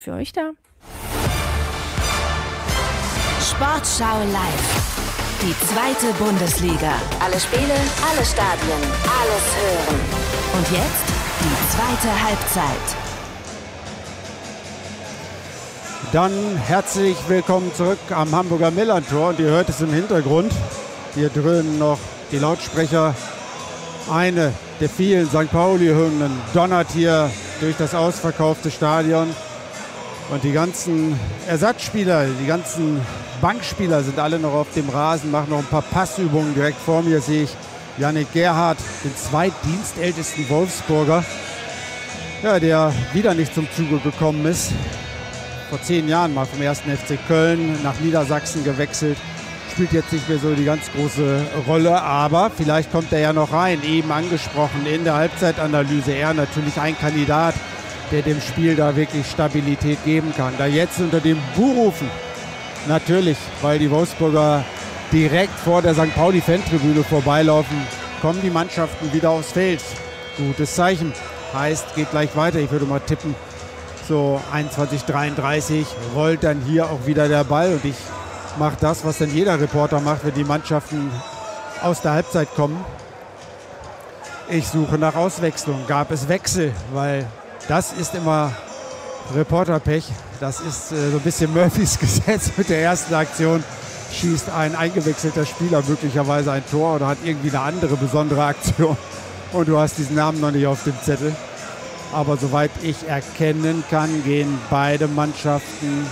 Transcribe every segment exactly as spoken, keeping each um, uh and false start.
für euch da. Sportschau live. Die zweite Bundesliga. Alle Spiele, alle Stadien, alles hören. Und jetzt die zweite Halbzeit. Dann herzlich willkommen zurück am Hamburger Millerntor. Und ihr hört es im Hintergrund. Hier dröhnen noch die Lautsprecher. Eine der vielen Sankt Pauli-Hymnen donnert hier durch das ausverkaufte Stadion. Und die ganzen Ersatzspieler, die ganzen Bankspieler sind alle noch auf dem Rasen, machen noch ein paar Passübungen. Direkt vor mir sehe ich Yannick Gerhardt, den zweitdienstältesten Wolfsburger, ja, der wieder nicht zum Zuge gekommen ist. Vor zehn Jahren mal vom ersten F C Köln nach Niedersachsen gewechselt. Spielt jetzt nicht mehr so die ganz große Rolle, aber vielleicht kommt er ja noch rein. Eben angesprochen in der Halbzeitanalyse. Er natürlich ein Kandidat, der dem Spiel da wirklich Stabilität geben kann. Da jetzt unter dem Buhrufen, natürlich, weil die Wolfsburger direkt vor der Sankt Pauli-Fantribüne vorbeilaufen, kommen die Mannschaften wieder aufs Feld. Gutes Zeichen. Heißt, geht gleich weiter. Ich würde mal tippen, so einundzwanzig dreiunddreißig rollt dann hier auch wieder der Ball. Und ich mache das, was dann jeder Reporter macht, wenn die Mannschaften aus der Halbzeit kommen. Ich suche nach Auswechslung. Gab es Wechsel, weil das ist immer Reporterpech. Das ist äh, so ein bisschen Murphys Gesetz. Mit der ersten Aktion schießt ein eingewechselter Spieler möglicherweise ein Tor oder hat irgendwie eine andere besondere Aktion. Und du hast diesen Namen noch nicht auf dem Zettel. Aber soweit ich erkennen kann, gehen beide Mannschaften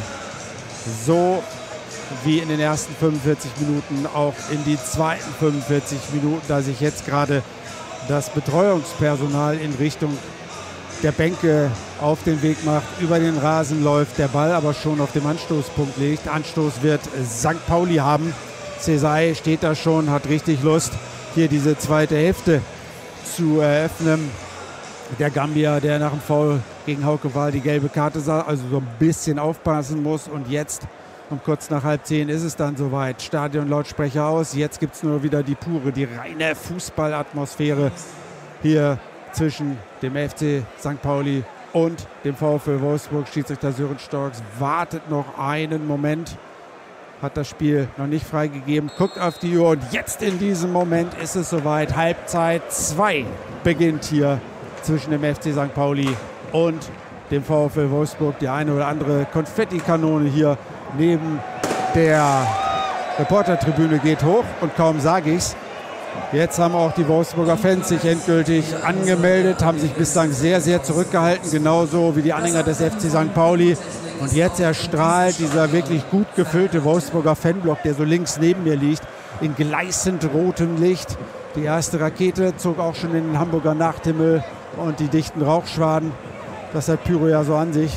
so wie in den ersten fünfundvierzig Minuten auch in die zweiten fünfundvierzig Minuten, da sich jetzt gerade das Betreuungspersonal in Richtung der Bänke auf den Weg macht, über den Rasen läuft, der Ball aber schon auf dem Anstoßpunkt liegt. Anstoß wird Sankt Pauli haben. Cesai steht da schon, hat richtig Lust, hier diese zweite Hälfte zu eröffnen. Der Gambier, der nach dem Foul gegen Hauke Wahl die gelbe Karte sah, also so ein bisschen aufpassen muss. Und jetzt, um kurz nach halb zehn, ist es dann soweit. Stadionlautsprecher aus. Jetzt gibt es nur wieder die pure, die reine Fußballatmosphäre hier zwischen dem F C Sankt Pauli und dem VfL Wolfsburg. Schiedsrichter Sören Storks wartet noch einen Moment, hat das Spiel noch nicht freigegeben, guckt auf die Uhr und jetzt in diesem Moment ist es soweit. Halbzeit zwei beginnt hier zwischen dem F C Sankt Pauli und dem VfL Wolfsburg. Die eine oder andere Konfettikanone hier neben der Reportertribüne geht hoch und kaum sage ich's. Jetzt haben auch die Wolfsburger Fans sich endgültig angemeldet, haben sich bislang sehr, sehr zurückgehalten, genauso wie die Anhänger des F C Sankt Pauli. Und jetzt erstrahlt dieser wirklich gut gefüllte Wolfsburger Fanblock, der so links neben mir liegt, in gleißend rotem Licht. Die erste Rakete zog auch schon in den Hamburger Nachthimmel und die dichten Rauchschwaden. Das hat Pyro ja so an sich.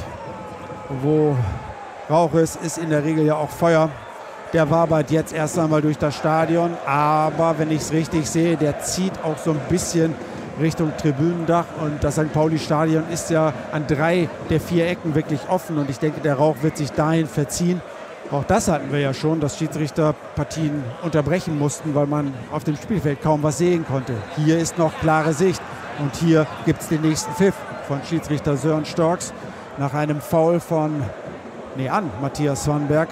Wo Rauch ist, ist in der Regel ja auch Feuer. Der wabert jetzt erst einmal durch das Stadion, aber wenn ich es richtig sehe, der zieht auch so ein bisschen Richtung Tribünendach und das Sankt Pauli-Stadion ist ja an drei der vier Ecken wirklich offen und ich denke, der Rauch wird sich dahin verziehen. Auch das hatten wir ja schon, dass Schiedsrichter Partien unterbrechen mussten, weil man auf dem Spielfeld kaum was sehen konnte. Hier ist noch klare Sicht und hier gibt es den nächsten Pfiff von Schiedsrichter Sören Storks nach einem Foul von, nee an, Matthias Swanberg,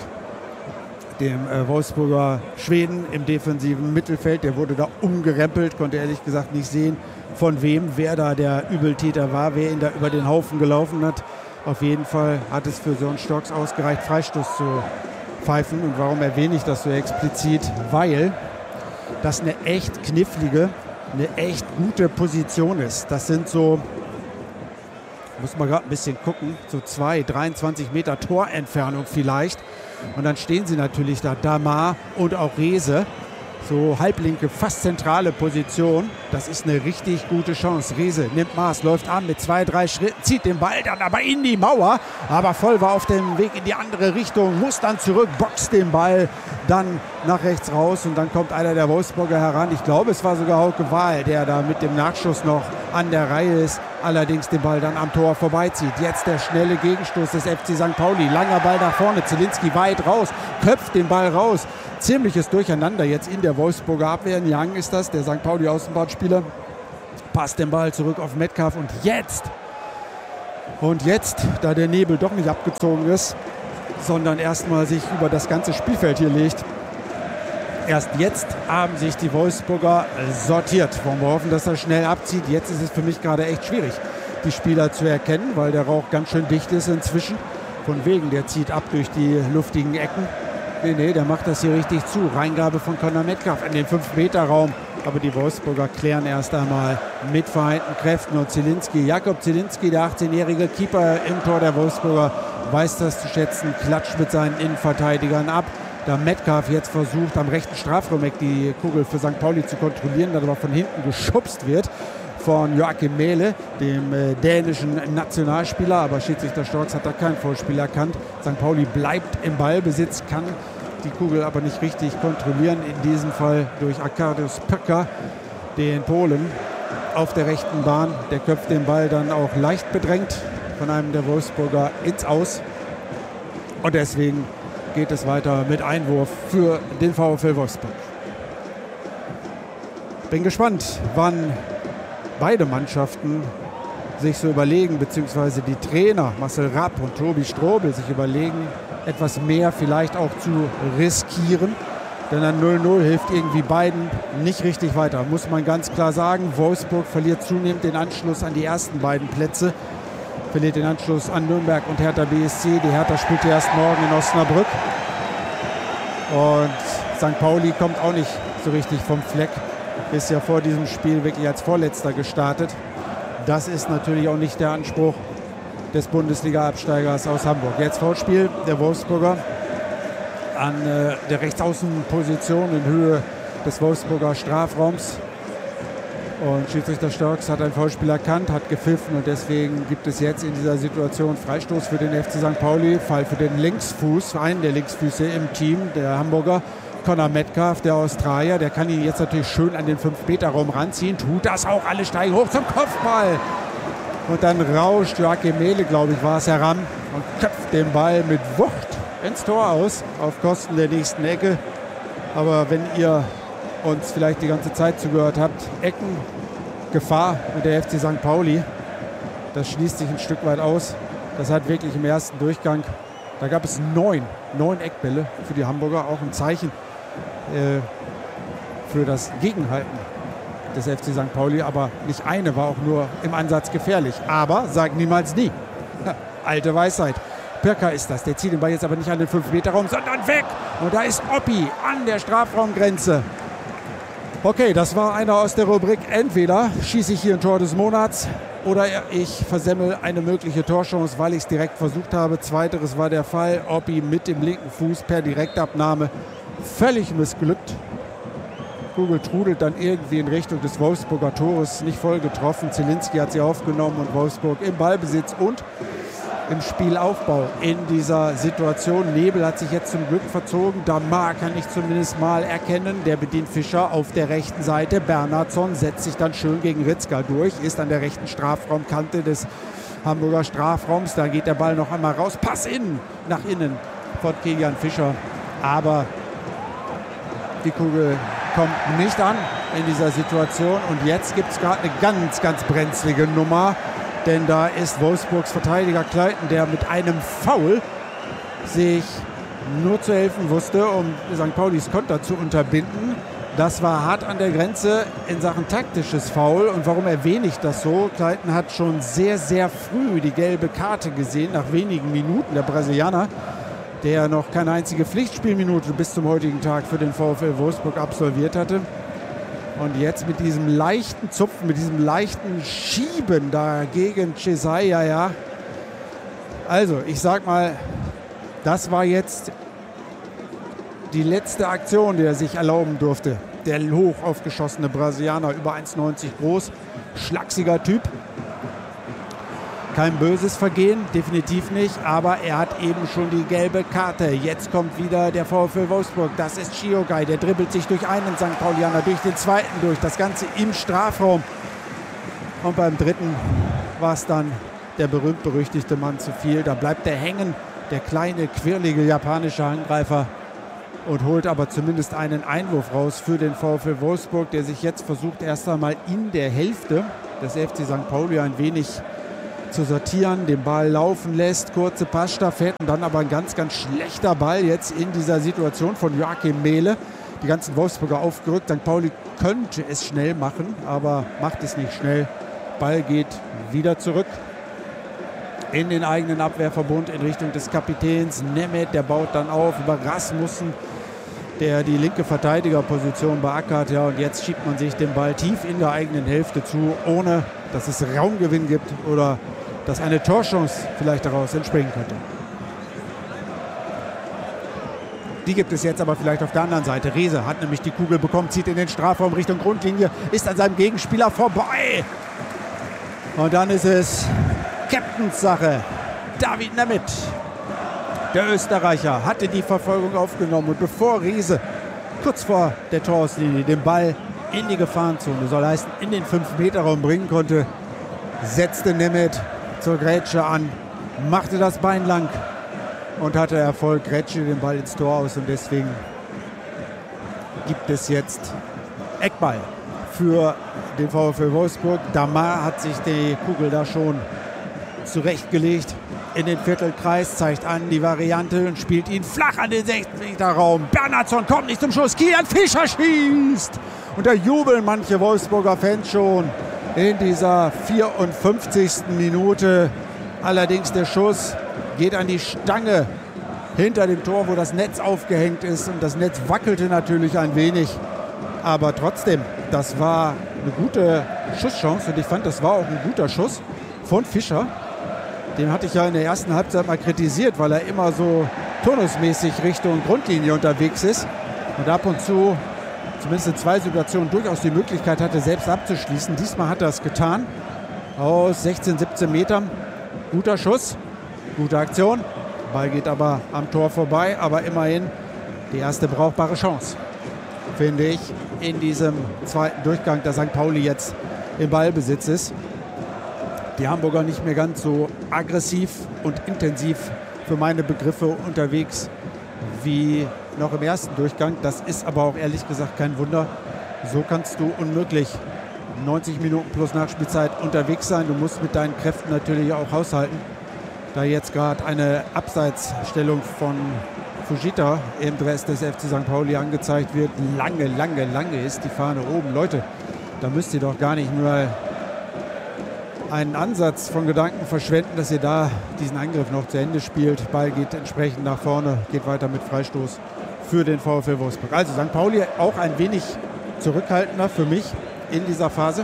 dem äh, Wolfsburger Schweden im defensiven Mittelfeld. Der wurde da umgerempelt, konnte ehrlich gesagt nicht sehen, von wem, wer da der Übeltäter war, wer ihn da über den Haufen gelaufen hat. Auf jeden Fall hat es für Sören Storks ausgereicht, Freistoß zu pfeifen. Und warum erwähne ich das so explizit? Weil das eine echt knifflige, eine echt gute Position ist. Das sind so, muss man gerade ein bisschen gucken, so zwei, dreiundzwanzig Meter Torentfernung vielleicht. Und dann stehen sie natürlich da, Damar und auch Rehse. So halblinke, fast zentrale Position. Das ist eine richtig gute Chance. Rehse nimmt Maß, läuft an mit zwei, drei Schritten, zieht den Ball dann aber in die Mauer. Aber voll war auf dem Weg in die andere Richtung, muss dann zurück, boxt den Ball dann nach rechts raus. Und dann kommt einer der Wolfsburger heran. Ich glaube, es war sogar Hauke Wahl, der da mit dem Nachschuss noch an der Reihe ist. Allerdings den Ball dann am Tor vorbeizieht. Jetzt der schnelle Gegenstoß des F C Sankt Pauli. Langer Ball nach vorne, Zielinski weit raus, köpft den Ball raus. Ziemliches Durcheinander jetzt in der Wolfsburger Abwehr. Young ist das, der Sankt Pauli Außenbahnspieler. Passt den Ball zurück auf Metcalf und jetzt Und jetzt, da der Nebel doch nicht abgezogen ist, sondern erstmal sich über das ganze Spielfeld hier legt, erst jetzt haben sich die Wolfsburger sortiert. Wollen wir hoffen, dass das schnell abzieht. Jetzt ist es für mich gerade echt schwierig, die Spieler zu erkennen, weil der Rauch ganz schön dicht ist inzwischen. Von wegen, der zieht ab durch die luftigen Ecken. Nee, nee, der macht das hier richtig zu. Reingabe von Conor Metcalf in den fünf Meter Raum. Aber die Wolfsburger klären erst einmal mit vereinten Kräften. Und Zielinski, Jakob Zielinski, der achtzehnjährige Keeper im Tor der Wolfsburger, weiß das zu schätzen, klatscht mit seinen Innenverteidigern ab. Da Metcalf jetzt versucht, am rechten Strafraumeck die Kugel für Sankt Pauli zu kontrollieren, dann aber von hinten geschubst wird von Joachim Mähle, dem äh, dänischen Nationalspieler. Aber Schiedsrichter Storz hat da kein Foulspiel erkannt. Sankt Pauli bleibt im Ballbesitz, kann die Kugel aber nicht richtig kontrollieren. In diesem Fall durch Arkadiusz Pöcker, den Polen, auf der rechten Bahn. Der köpft den Ball dann auch leicht bedrängt von einem der Wolfsburger ins Aus. Und deswegen geht es weiter mit Einwurf für den VfL Wolfsburg. Bin gespannt, wann beide Mannschaften sich so überlegen, beziehungsweise die Trainer Marcel Rapp und Tobi Strobel sich überlegen, etwas mehr vielleicht auch zu riskieren. Denn ein null null hilft irgendwie beiden nicht richtig weiter, muss man ganz klar sagen. Wolfsburg verliert zunehmend den Anschluss an die ersten beiden Plätze, verliert den Anschluss an Nürnberg und Hertha B S C. Die Hertha spielt erst morgen in Osnabrück. Und Sankt Pauli kommt auch nicht so richtig vom Fleck. Ist ja vor diesem Spiel wirklich als Vorletzter gestartet. Das ist natürlich auch nicht der Anspruch des Bundesliga-Absteigers aus Hamburg. Jetzt Foulspiel der Wolfsburger an äh, der Rechtsaußenposition in Höhe des Wolfsburger Strafraums. Und Schiedsrichter Storz hat ein Foulspiel erkannt, hat gepfiffen und deswegen gibt es jetzt in dieser Situation Freistoß für den F C Sankt Pauli. Fall für den Linksfuß, einen der Linksfüße im Team, der Hamburger. Conor Metcalf, der Australier, der kann ihn jetzt natürlich schön an den fünf Meter Raum ranziehen. Tut das auch, alle steigen hoch zum Kopfball. Und dann rauscht Joachim Mähle, glaube ich, war es heran und köpft den Ball mit Wucht ins Tor aus, auf Kosten der nächsten Ecke. Aber wenn ihr uns vielleicht die ganze Zeit zugehört habt, Ecken, Gefahr mit der F C Sankt Pauli, das schließt sich ein Stück weit aus. Das hat wirklich im ersten Durchgang, da gab es neun, neun Eckbälle für die Hamburger, auch ein Zeichen äh, für das Gegenhalten des F C Sankt Pauli, aber nicht eine war auch nur im Ansatz gefährlich. Aber sag niemals nie. Ja, alte Weisheit. Pöcker ist das. Der zieht den Ball jetzt aber nicht an den fünf Meter Raum, sondern weg. Und da ist Oppi an der Strafraumgrenze. Okay, das war einer aus der Rubrik entweder schieße ich hier ein Tor des Monats oder ich versemmel eine mögliche Torchance, weil ich es direkt versucht habe. Zweiteres war der Fall. Oppi mit dem linken Fuß per Direktabnahme völlig missglückt. Kugel trudelt dann irgendwie in Richtung des Wolfsburger Tores, nicht voll getroffen. Zielinski hat sie aufgenommen und Wolfsburg im Ballbesitz und im Spielaufbau in dieser Situation. Nebel hat sich jetzt zum Glück verzogen. Damar kann ich zumindest mal erkennen. Der bedient Fischer auf der rechten Seite. Bernhardsson setzt sich dann schön gegen Ritzka durch, ist an der rechten Strafraumkante des Hamburger Strafraums. Da geht der Ball noch einmal raus. Pass in, nach innen von Kilian Fischer. Aber die Kugel kommt nicht an in dieser Situation. Und jetzt gibt es gerade eine ganz, ganz brenzlige Nummer. Denn da ist Wolfsburgs Verteidiger Kleiten, der mit einem Foul sich nur zu helfen wusste, um Sankt Paulis Konter zu unterbinden. Das war hart an der Grenze in Sachen taktisches Foul. Und warum erwähne ich das so? Kleiten hat schon sehr, sehr früh die gelbe Karte gesehen, nach wenigen Minuten. Der Brasilianer, der noch keine einzige Pflichtspielminute bis zum heutigen Tag für den VfL Wolfsburg absolviert hatte. Und jetzt mit diesem leichten Zupfen, mit diesem leichten Schieben da gegen Cesaya, ja. Also, ich sag mal, das war jetzt die letzte Aktion, die er sich erlauben durfte. Der hoch aufgeschossene Brasilianer, über eins neunzig groß, schlachsiger Typ. Kein böses Vergehen, definitiv nicht, aber er hat eben schon die gelbe Karte. Jetzt kommt wieder der VfL Wolfsburg, das ist Chiogai, der dribbelt sich durch einen Sankt Paulianer, durch den zweiten durch, das Ganze im Strafraum. Und beim dritten war es dann der berühmt-berüchtigte Mann zu viel. Da bleibt er hängen, der kleine, quirlige japanische Angreifer, und holt aber zumindest einen Einwurf raus für den VfL Wolfsburg, der sich jetzt versucht, erst einmal in der Hälfte des F C Sankt Pauli ein wenig zu sortieren, den Ball laufen lässt, kurze Passstaffetten, dann aber ein ganz, ganz schlechter Ball jetzt in dieser Situation von Joachim Mehle. Die ganzen Wolfsburger aufgerückt. Sankt Pauli könnte es schnell machen, aber macht es nicht schnell. Ball geht wieder zurück in den eigenen Abwehrverbund in Richtung des Kapitäns. Nemeth, der baut dann auf über Rasmussen, der die linke Verteidigerposition beackert. Ja, und jetzt schiebt man sich den Ball tief in der eigenen Hälfte zu, ohne dass es Raumgewinn gibt oder dass eine Torchance vielleicht daraus entspringen könnte. Die gibt es jetzt aber vielleicht auf der anderen Seite. Reese hat nämlich die Kugel bekommen, zieht in den Strafraum Richtung Grundlinie, ist an seinem Gegenspieler vorbei. Und dann ist es Captains Sache. David Nemeth, der Österreicher, hatte die Verfolgung aufgenommen. Und bevor Reese kurz vor der Torauslinie den Ball in die Gefahrenzone, soll heißen in den fünf Meter Raum bringen konnte, setzte Nemeth zur Grätsche an, machte das Bein lang und hatte Erfolg, grätschte den Ball ins Tor aus. Und deswegen gibt es jetzt Eckball für den VfL Wolfsburg. Damar hat sich die Kugel da schon zurechtgelegt in den Viertelkreis, zeigt an die Variante und spielt ihn flach an den sechzehn Meter Raum. Bernhardsson kommt nicht zum Schuss, Kilian Fischer schießt. Und da jubeln manche Wolfsburger Fans schon in dieser vierundfünfzigsten Minute. Allerdings der Schuss geht an die Stange hinter dem Tor, wo das Netz aufgehängt ist. Und das Netz wackelte natürlich ein wenig. Aber trotzdem, das war eine gute Schusschance. Und ich fand, das war auch ein guter Schuss von Fischer. Den hatte ich ja in der ersten Halbzeit mal kritisiert, weil er immer so turnusmäßig Richtung Grundlinie unterwegs ist. Und ab und zu, zumindest in zwei Situationen, durchaus die Möglichkeit hatte, selbst abzuschließen. Diesmal hat er es getan. Aus sechzehn, siebzehn Metern. Guter Schuss, gute Aktion. Ball geht aber am Tor vorbei. Aber immerhin die erste brauchbare Chance, finde ich, in diesem zweiten Durchgang, der Sankt Pauli jetzt im Ballbesitz ist. Die Hamburger nicht mehr ganz so aggressiv und intensiv für meine Begriffe unterwegs wie noch im ersten Durchgang. Das ist aber auch ehrlich gesagt kein Wunder. So kannst du unmöglich neunzig Minuten plus Nachspielzeit unterwegs sein. Du musst mit deinen Kräften natürlich auch haushalten. Da jetzt gerade eine Abseitsstellung von Fujita im Dress des F C Sankt Pauli angezeigt wird. Lange, lange, lange ist die Fahne oben. Leute, da müsst ihr doch gar nicht nur einen Ansatz von Gedanken verschwenden, dass ihr da diesen Angriff noch zu Ende spielt. Ball geht entsprechend nach vorne, geht weiter mit Freistoß für den VfL Wolfsburg. Also Sankt Pauli auch ein wenig zurückhaltender für mich in dieser Phase.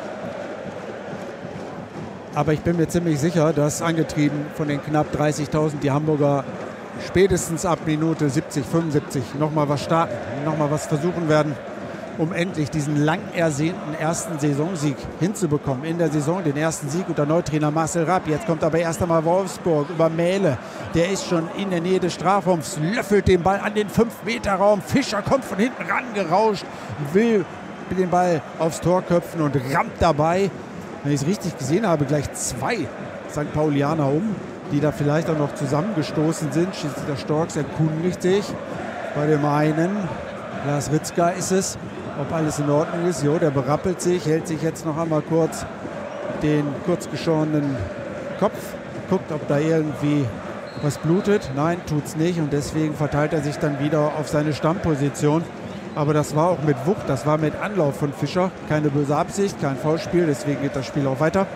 Aber ich bin mir ziemlich sicher, dass angetrieben von den knapp dreißigtausend die Hamburger spätestens ab Minute siebzig, fünfundsiebzig nochmal was starten, nochmal was versuchen werden, um endlich diesen lang ersehnten ersten Saisonsieg hinzubekommen. In der Saison den ersten Sieg unter Neutrainer Marcel Rapp. Jetzt kommt aber erst einmal Wolfsburg über Mähle. Der ist schon in der Nähe des Strafraums, löffelt den Ball an den fünf Meter Raum. Fischer kommt von hinten rangerauscht, will den Ball aufs Tor köpfen und rammt dabei, wenn ich es richtig gesehen habe, gleich zwei Sankt Paulianer um, die da vielleicht auch noch zusammengestoßen sind. Schiedsrichter Storks erkundigt sich bei dem einen. Lars Ritzka ist es, ob alles in Ordnung ist. Jo, der berappelt sich, hält sich jetzt noch einmal kurz den kurzgeschorenen Kopf, guckt, ob da irgendwie was blutet. Nein, tut's nicht und deswegen verteilt er sich dann wieder auf seine Stammposition. Aber das war auch mit Wucht, das war mit Anlauf von Fischer. Keine böse Absicht, kein Foulspiel, deswegen geht das Spiel auch weiter.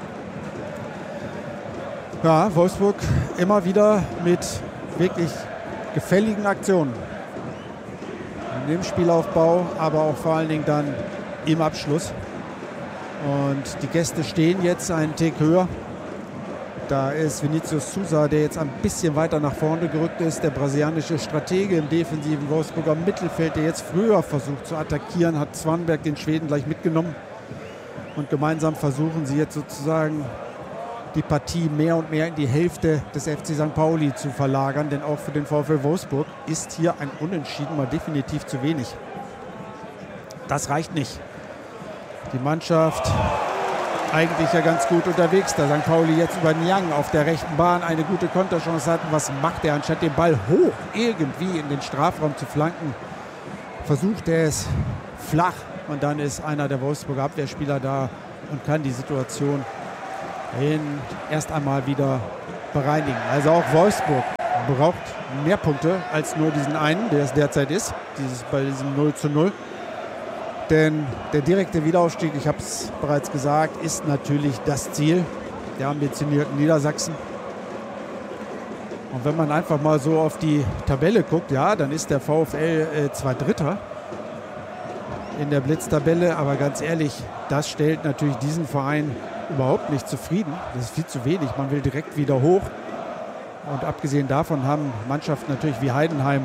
Ja, Wolfsburg immer wieder mit wirklich gefälligen Aktionen. Im Spielaufbau, aber auch vor allen Dingen dann im Abschluss. Und die Gäste stehen jetzt einen Tick höher. Da ist Vinicius Sousa, der jetzt ein bisschen weiter nach vorne gerückt ist. Der brasilianische Stratege im defensiven Wolfsburger Mittelfeld, der jetzt früher versucht zu attackieren, hat Swanberg den Schweden gleich mitgenommen. Und gemeinsam versuchen sie jetzt sozusagen die Partie mehr und mehr in die Hälfte des F C Sankt Pauli zu verlagern. Denn auch für den VfL Wolfsburg ist hier ein Unentschieden mal definitiv zu wenig. Das reicht nicht. Die Mannschaft eigentlich ja ganz gut unterwegs. Da Sankt Pauli jetzt über Niang auf der rechten Bahn eine gute Konterchance hat. Was macht er? Anstatt den Ball hoch irgendwie in den Strafraum zu flanken, versucht er es flach. Und dann ist einer der Wolfsburger Abwehrspieler da und kann die Situation ihn erst einmal wieder bereinigen. Also auch Wolfsburg braucht mehr Punkte als nur diesen einen, der es derzeit ist, dieses, bei diesem null zu null. Denn der direkte Wiederaufstieg, ich habe es bereits gesagt, ist natürlich das Ziel der ambitionierten Niedersachsen. Und wenn man einfach mal so auf die Tabelle guckt, ja, dann ist der VfL äh, zwar Dritter in der Blitztabelle, aber ganz ehrlich, das stellt natürlich diesen Verein überhaupt nicht zufrieden. Das ist viel zu wenig. Man will direkt wieder hoch. Und abgesehen davon haben Mannschaften natürlich wie Heidenheim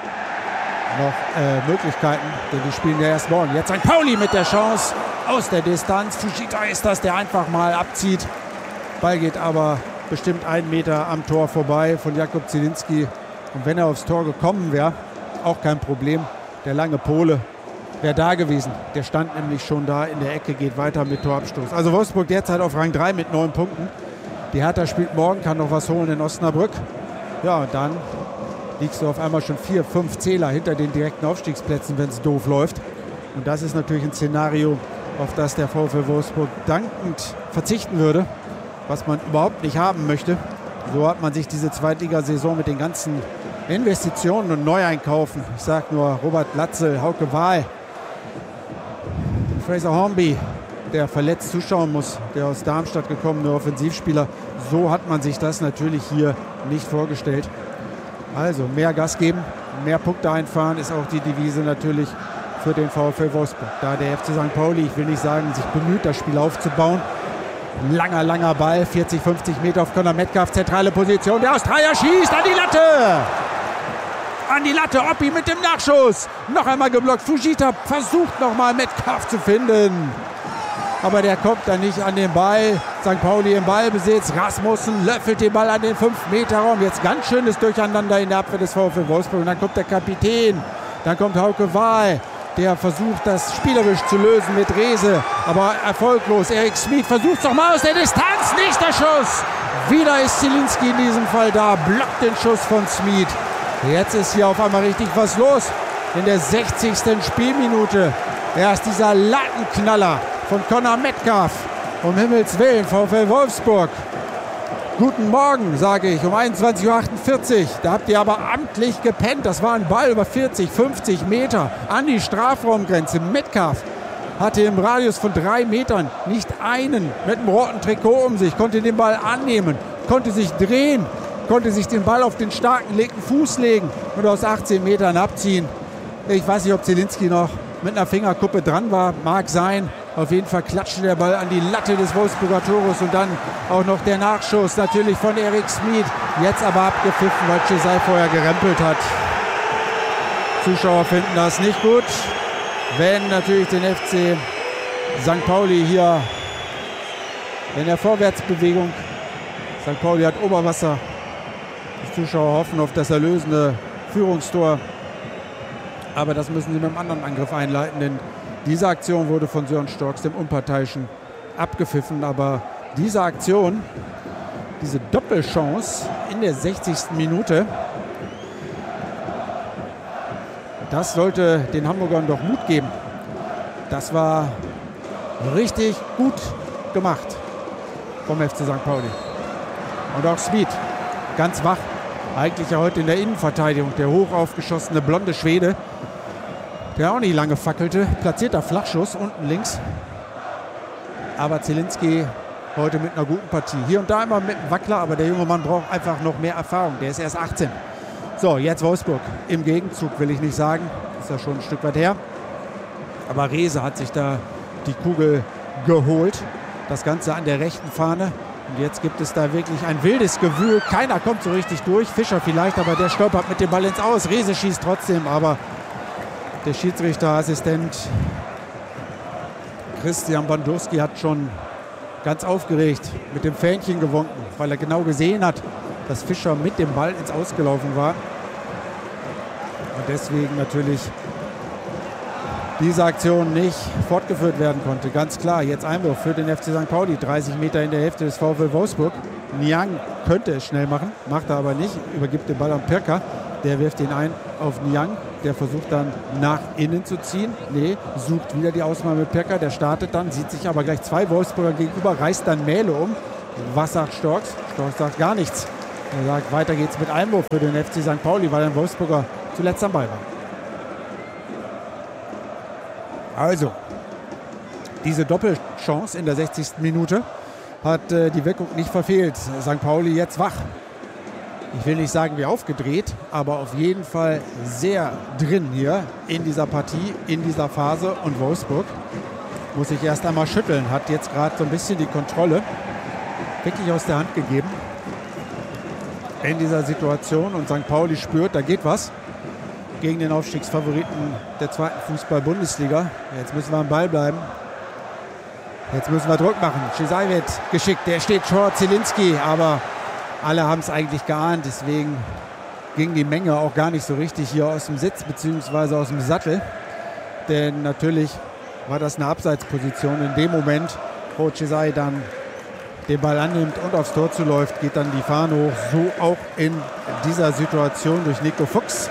noch äh, Möglichkeiten, denn die spielen ja erst morgen. Jetzt Sankt Pauli mit der Chance aus der Distanz. Fujita ist das, der einfach mal abzieht. Ball geht aber bestimmt einen Meter am Tor vorbei von Jakub Zielinski. Und wenn er aufs Tor gekommen wäre, auch kein Problem. Der lange Pole wäre da gewesen. Der stand nämlich schon da in der Ecke, geht weiter mit Torabstoß. Also Wolfsburg derzeit auf Rang drei mit neun Punkten. Die Hertha spielt morgen, kann noch was holen in Osnabrück. Ja, und dann liegst du auf einmal schon vier, fünf Zähler hinter den direkten Aufstiegsplätzen, wenn es doof läuft. Und das ist natürlich ein Szenario, auf das der VfL Wolfsburg dankend verzichten würde, was man überhaupt nicht haben möchte. So hat man sich diese Zweitligasaison mit den ganzen Investitionen und Neueinkaufen, ich sage nur Robert Latzel, Hauke Wahl, Fraser Hornby, der verletzt zuschauen muss, der aus Darmstadt gekommene Offensivspieler. So hat man sich das natürlich hier nicht vorgestellt. Also mehr Gas geben, mehr Punkte einfahren ist auch die Devise natürlich für den VfL Wolfsburg. Da der F C Sankt Pauli, ich will nicht sagen, sich bemüht, das Spiel aufzubauen. Langer, langer Ball, vierzig, fünfzig Meter auf Conor Metcalf, zentrale Position. Der Australier schießt an die Latte. An die Latte, Oppi mit dem Nachschuss. Noch einmal geblockt. Fujita versucht nochmal Metcalf zu finden. Aber der kommt dann nicht an den Ball. Sankt Pauli im Ballbesitz. Rasmussen löffelt den Ball an den fünf Meter Raum. Jetzt ganz schönes Durcheinander in der Abwehr des VfL Wolfsburg. Und dann kommt der Kapitän. Dann kommt Hauke Wahl. Der versucht, das spielerisch zu lösen mit Rehse. Aber erfolglos. Erik Smith versucht es nochmal aus der Distanz. Nächster Schuss. Wieder ist Zielinski in diesem Fall da. Blockt den Schuss von Smith. Jetzt ist hier auf einmal richtig was los. In der sechzigsten Spielminute. Erst dieser Lattenknaller von Conor Metcalf. Um Himmels Willen, VfL Wolfsburg. Guten Morgen, sage ich, um einundzwanzig Uhr achtundvierzig. Da habt ihr aber amtlich gepennt. Das war ein Ball über vierzig, fünfzig Meter an die Strafraumgrenze. Metcalf hatte im Radius von drei Metern nicht einen mit einem roten Trikot um sich, konnte den Ball annehmen, konnte sich drehen, konnte sich den Ball auf den starken linken Fuß legen und aus achtzehn Metern abziehen. Ich weiß nicht, ob Zielinski noch mit einer Fingerkuppe dran war, mag sein. Auf jeden Fall klatschte der Ball an die Latte des Wolfsburger Tores und dann auch noch der Nachschuss natürlich von Erik Smith. Jetzt aber abgepfiffen, weil Cesai vorher gerempelt hat. Zuschauer finden das nicht gut. Wenn natürlich den F C Sankt Pauli hier in der Vorwärtsbewegung, Sankt Pauli hat Oberwasser. Die Zuschauer hoffen auf das erlösende Führungstor. Aber das müssen sie mit einem anderen Angriff einleiten, denn diese Aktion wurde von Sören Storks, dem Unparteiischen, abgepfiffen. Aber diese Aktion, diese Doppelchance in der sechzigsten Minute, das sollte den Hamburgern doch Mut geben. Das war richtig gut gemacht vom F C Sankt Pauli. Und auch Smith, ganz wach, eigentlich ja heute in der Innenverteidigung, der hoch aufgeschossene blonde Schwede, der auch nicht lange fackelte. Platzierter Flachschuss unten links. Aber Zielinski heute mit einer guten Partie. Hier und da immer mit einem Wackler, aber der junge Mann braucht einfach noch mehr Erfahrung. Der ist erst achtzehn. So, jetzt Wolfsburg. Im Gegenzug will ich nicht sagen. Ist ja schon ein Stück weit her. Aber Rehse hat sich da die Kugel geholt. Das Ganze an der rechten Fahne. Und jetzt gibt es da wirklich ein wildes Gewühl. Keiner kommt so richtig durch. Fischer vielleicht, aber der stolpert mit dem Ball ins Aus. Rehse schießt trotzdem, aber der Schiedsrichterassistent Christian Bandurski hat schon ganz aufgeregt mit dem Fähnchen gewunken, weil er genau gesehen hat, dass Fischer mit dem Ball ins Ausgelaufen war. Und deswegen natürlich diese Aktion nicht fortgeführt werden konnte. Ganz klar, jetzt Einwurf für den F C Sankt Pauli. dreißig Meter in der Hälfte des VfL Wolfsburg. Niang könnte es schnell machen, macht er aber nicht. Übergibt den Ball an Pirker. Der wirft ihn ein auf Niang. Der versucht dann nach innen zu ziehen. Nee, sucht wieder die Ausnahme mit Pirker. Der startet dann, sieht sich aber gleich zwei Wolfsburger gegenüber, reißt dann Mähle um. Was sagt Storks? Storks sagt gar nichts. Er sagt, weiter geht's mit Einwurf für den F C Sankt Pauli, weil ein Wolfsburger zuletzt am Ball war. Also, diese Doppelchance in der sechzigsten Minute hat äh, die Wirkung nicht verfehlt. Sankt Pauli jetzt wach. Ich will nicht sagen, wie aufgedreht, aber auf jeden Fall sehr drin hier in dieser Partie, in dieser Phase. Und Wolfsburg muss sich erst einmal schütteln, hat jetzt gerade so ein bisschen die Kontrolle wirklich aus der Hand gegeben in dieser Situation. Und Sankt Pauli spürt, da geht was gegen den Aufstiegsfavoriten der zweiten Fußball-Bundesliga. Jetzt müssen wir am Ball bleiben. Jetzt müssen wir Druck machen. Cesai wird geschickt, der steht short, Zielinski, aber alle haben es eigentlich geahnt. Deswegen ging die Menge auch gar nicht so richtig hier aus dem Sitz bzw. aus dem Sattel. Denn natürlich war das eine Abseitsposition. In dem Moment, wo Cesai dann den Ball annimmt und aufs Tor zuläuft, geht dann die Fahne hoch. So auch in dieser Situation durch Nico Fuchs.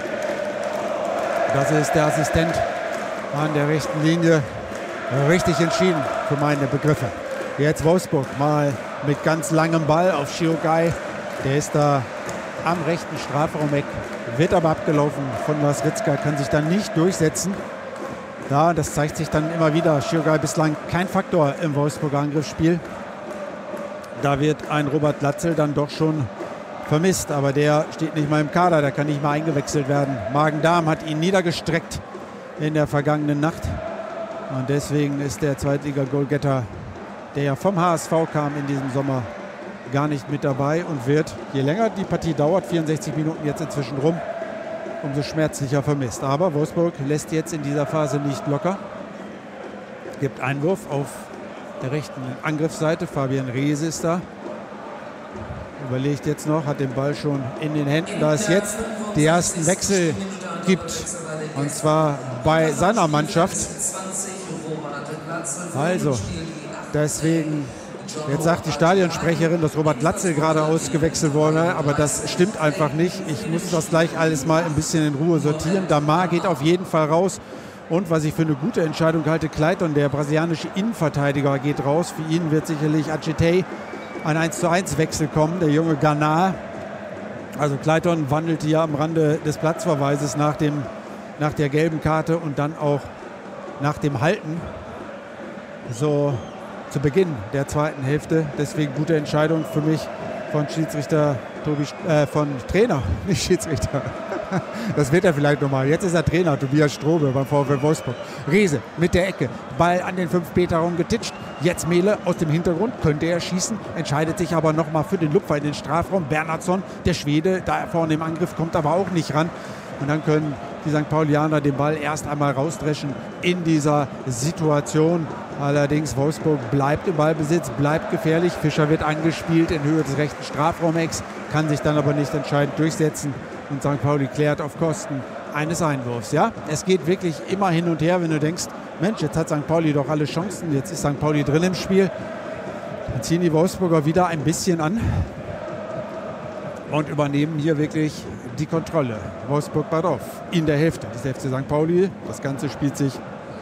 Das ist der Assistent an der rechten Linie. Richtig entschieden für meine Begriffe. Jetzt Wolfsburg mal mit ganz langem Ball auf Shiogai. Der ist da am rechten Strafraumeck, wird aber abgelaufen von Lasritzka, kann sich dann nicht durchsetzen. Ja, das zeigt sich dann immer wieder. Shiogai bislang kein Faktor im Wolfsburger Angriffsspiel. Da wird ein Robert Latzel dann doch schon vermisst, aber der steht nicht mal im Kader, der kann nicht mal eingewechselt werden. Magen-Darm hat ihn niedergestreckt in der vergangenen Nacht. Und deswegen ist der Zweitliga-Goalgetter, der ja vom H S V kam in diesem Sommer, gar nicht mit dabei und wird, je länger die Partie dauert, vierundsechzig Minuten jetzt inzwischen rum, umso schmerzlicher vermisst. Aber Wolfsburg lässt jetzt in dieser Phase nicht locker. Gibt Einwurf auf der rechten Angriffsseite. Fabian Reese ist da. Überlegt jetzt noch, hat den Ball schon in den Händen, da es jetzt die ersten Wechsel gibt. Und zwar bei seiner Mannschaft. Also, deswegen, jetzt sagt die Stadionsprecherin, dass Robert Latzel gerade ausgewechselt wurde, aber das stimmt einfach nicht. Ich muss das gleich alles mal ein bisschen in Ruhe sortieren. Damar geht auf jeden Fall raus. Und was ich für eine gute Entscheidung halte, Clayton, der brasilianische Innenverteidiger, geht raus. Für ihn wird sicherlich Achetei ein eins zu eins Wechsel kommen, der junge Ghana. Also Clayton wandelte ja am Rande des Platzverweises nach, dem, nach der gelben Karte und dann auch nach dem Halten. So zu Beginn der zweiten Hälfte. Deswegen gute Entscheidung für mich von Schiedsrichter Tobi, äh, von Trainer, nicht Schiedsrichter. Das wird er vielleicht nochmal. Jetzt ist er Trainer, Tobias Strobe beim VfL Wolfsburg. Riese mit der Ecke, Ball an den fünf Meter Raum getitscht. Jetzt Mehle aus dem Hintergrund, könnte er schießen, entscheidet sich aber nochmal für den Lupfer in den Strafraum. Bernhardsson, der Schwede, da vorne im Angriff, kommt aber auch nicht ran. Und dann können die Sankt Paulianer den Ball erst einmal rausdreschen in dieser Situation. Allerdings Wolfsburg bleibt im Ballbesitz, bleibt gefährlich. Fischer wird angespielt in Höhe des rechten Strafraumecks, kann sich dann aber nicht entscheidend durchsetzen. Und Sankt Pauli klärt auf Kosten eines Einwurfs. Ja? Es geht wirklich immer hin und her, wenn du denkst, Mensch, jetzt hat Sankt Pauli doch alle Chancen, jetzt ist Sankt Pauli drin im Spiel. Dann ziehen die Wolfsburger wieder ein bisschen an und übernehmen hier wirklich die Kontrolle. Wolfsburg baut auf in der Hälfte des F C Sankt Pauli. Das Ganze spielt sich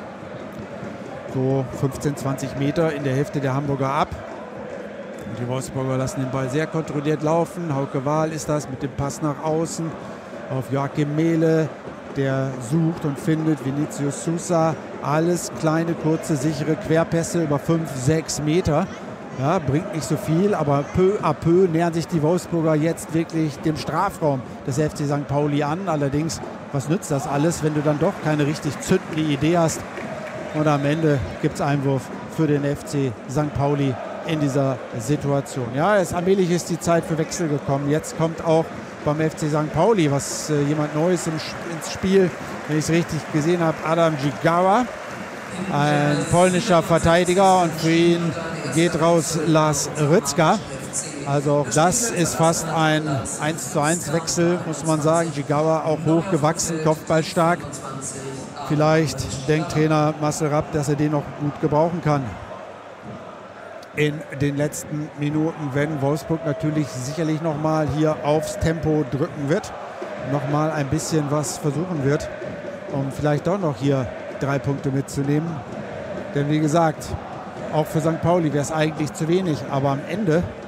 so fünfzehn, zwanzig Meter in der Hälfte der Hamburger ab. Und die Wolfsburger lassen den Ball sehr kontrolliert laufen. Hauke Wahl ist das mit dem Pass nach außen auf Joachim Mehle. Der sucht und findet Vinicius Sousa. Alles kleine, kurze, sichere Querpässe über fünf, sechs Meter. Ja, bringt nicht so viel, aber peu à peu nähern sich die Wolfsburger jetzt wirklich dem Strafraum des F C Sankt Pauli an. Allerdings, was nützt das alles, wenn du dann doch keine richtig zündende Idee hast? Und am Ende gibt es Einwurf für den F C Sankt Pauli in dieser Situation. Ja, es allmählich ist die Zeit für Wechsel gekommen. Jetzt kommt auch beim F C Sankt Pauli was äh, jemand Neues im, ins Spiel, wenn ich es richtig gesehen habe, Adam Jigawa, ein polnischer Verteidiger, und für ihn geht raus Lars Rytzka. Also auch das ist fast ein eins zu eins Wechsel, muss man sagen. Jigawa auch hochgewachsen, kopfballstark. Vielleicht denkt Trainer Marcel Rapp, dass er den noch gut gebrauchen kann in den letzten Minuten, wenn Wolfsburg natürlich sicherlich nochmal hier aufs Tempo drücken wird, nochmal ein bisschen was versuchen wird, um vielleicht doch noch hier drei Punkte mitzunehmen. Denn wie gesagt, auch für Sankt Pauli wäre es eigentlich zu wenig, aber am Ende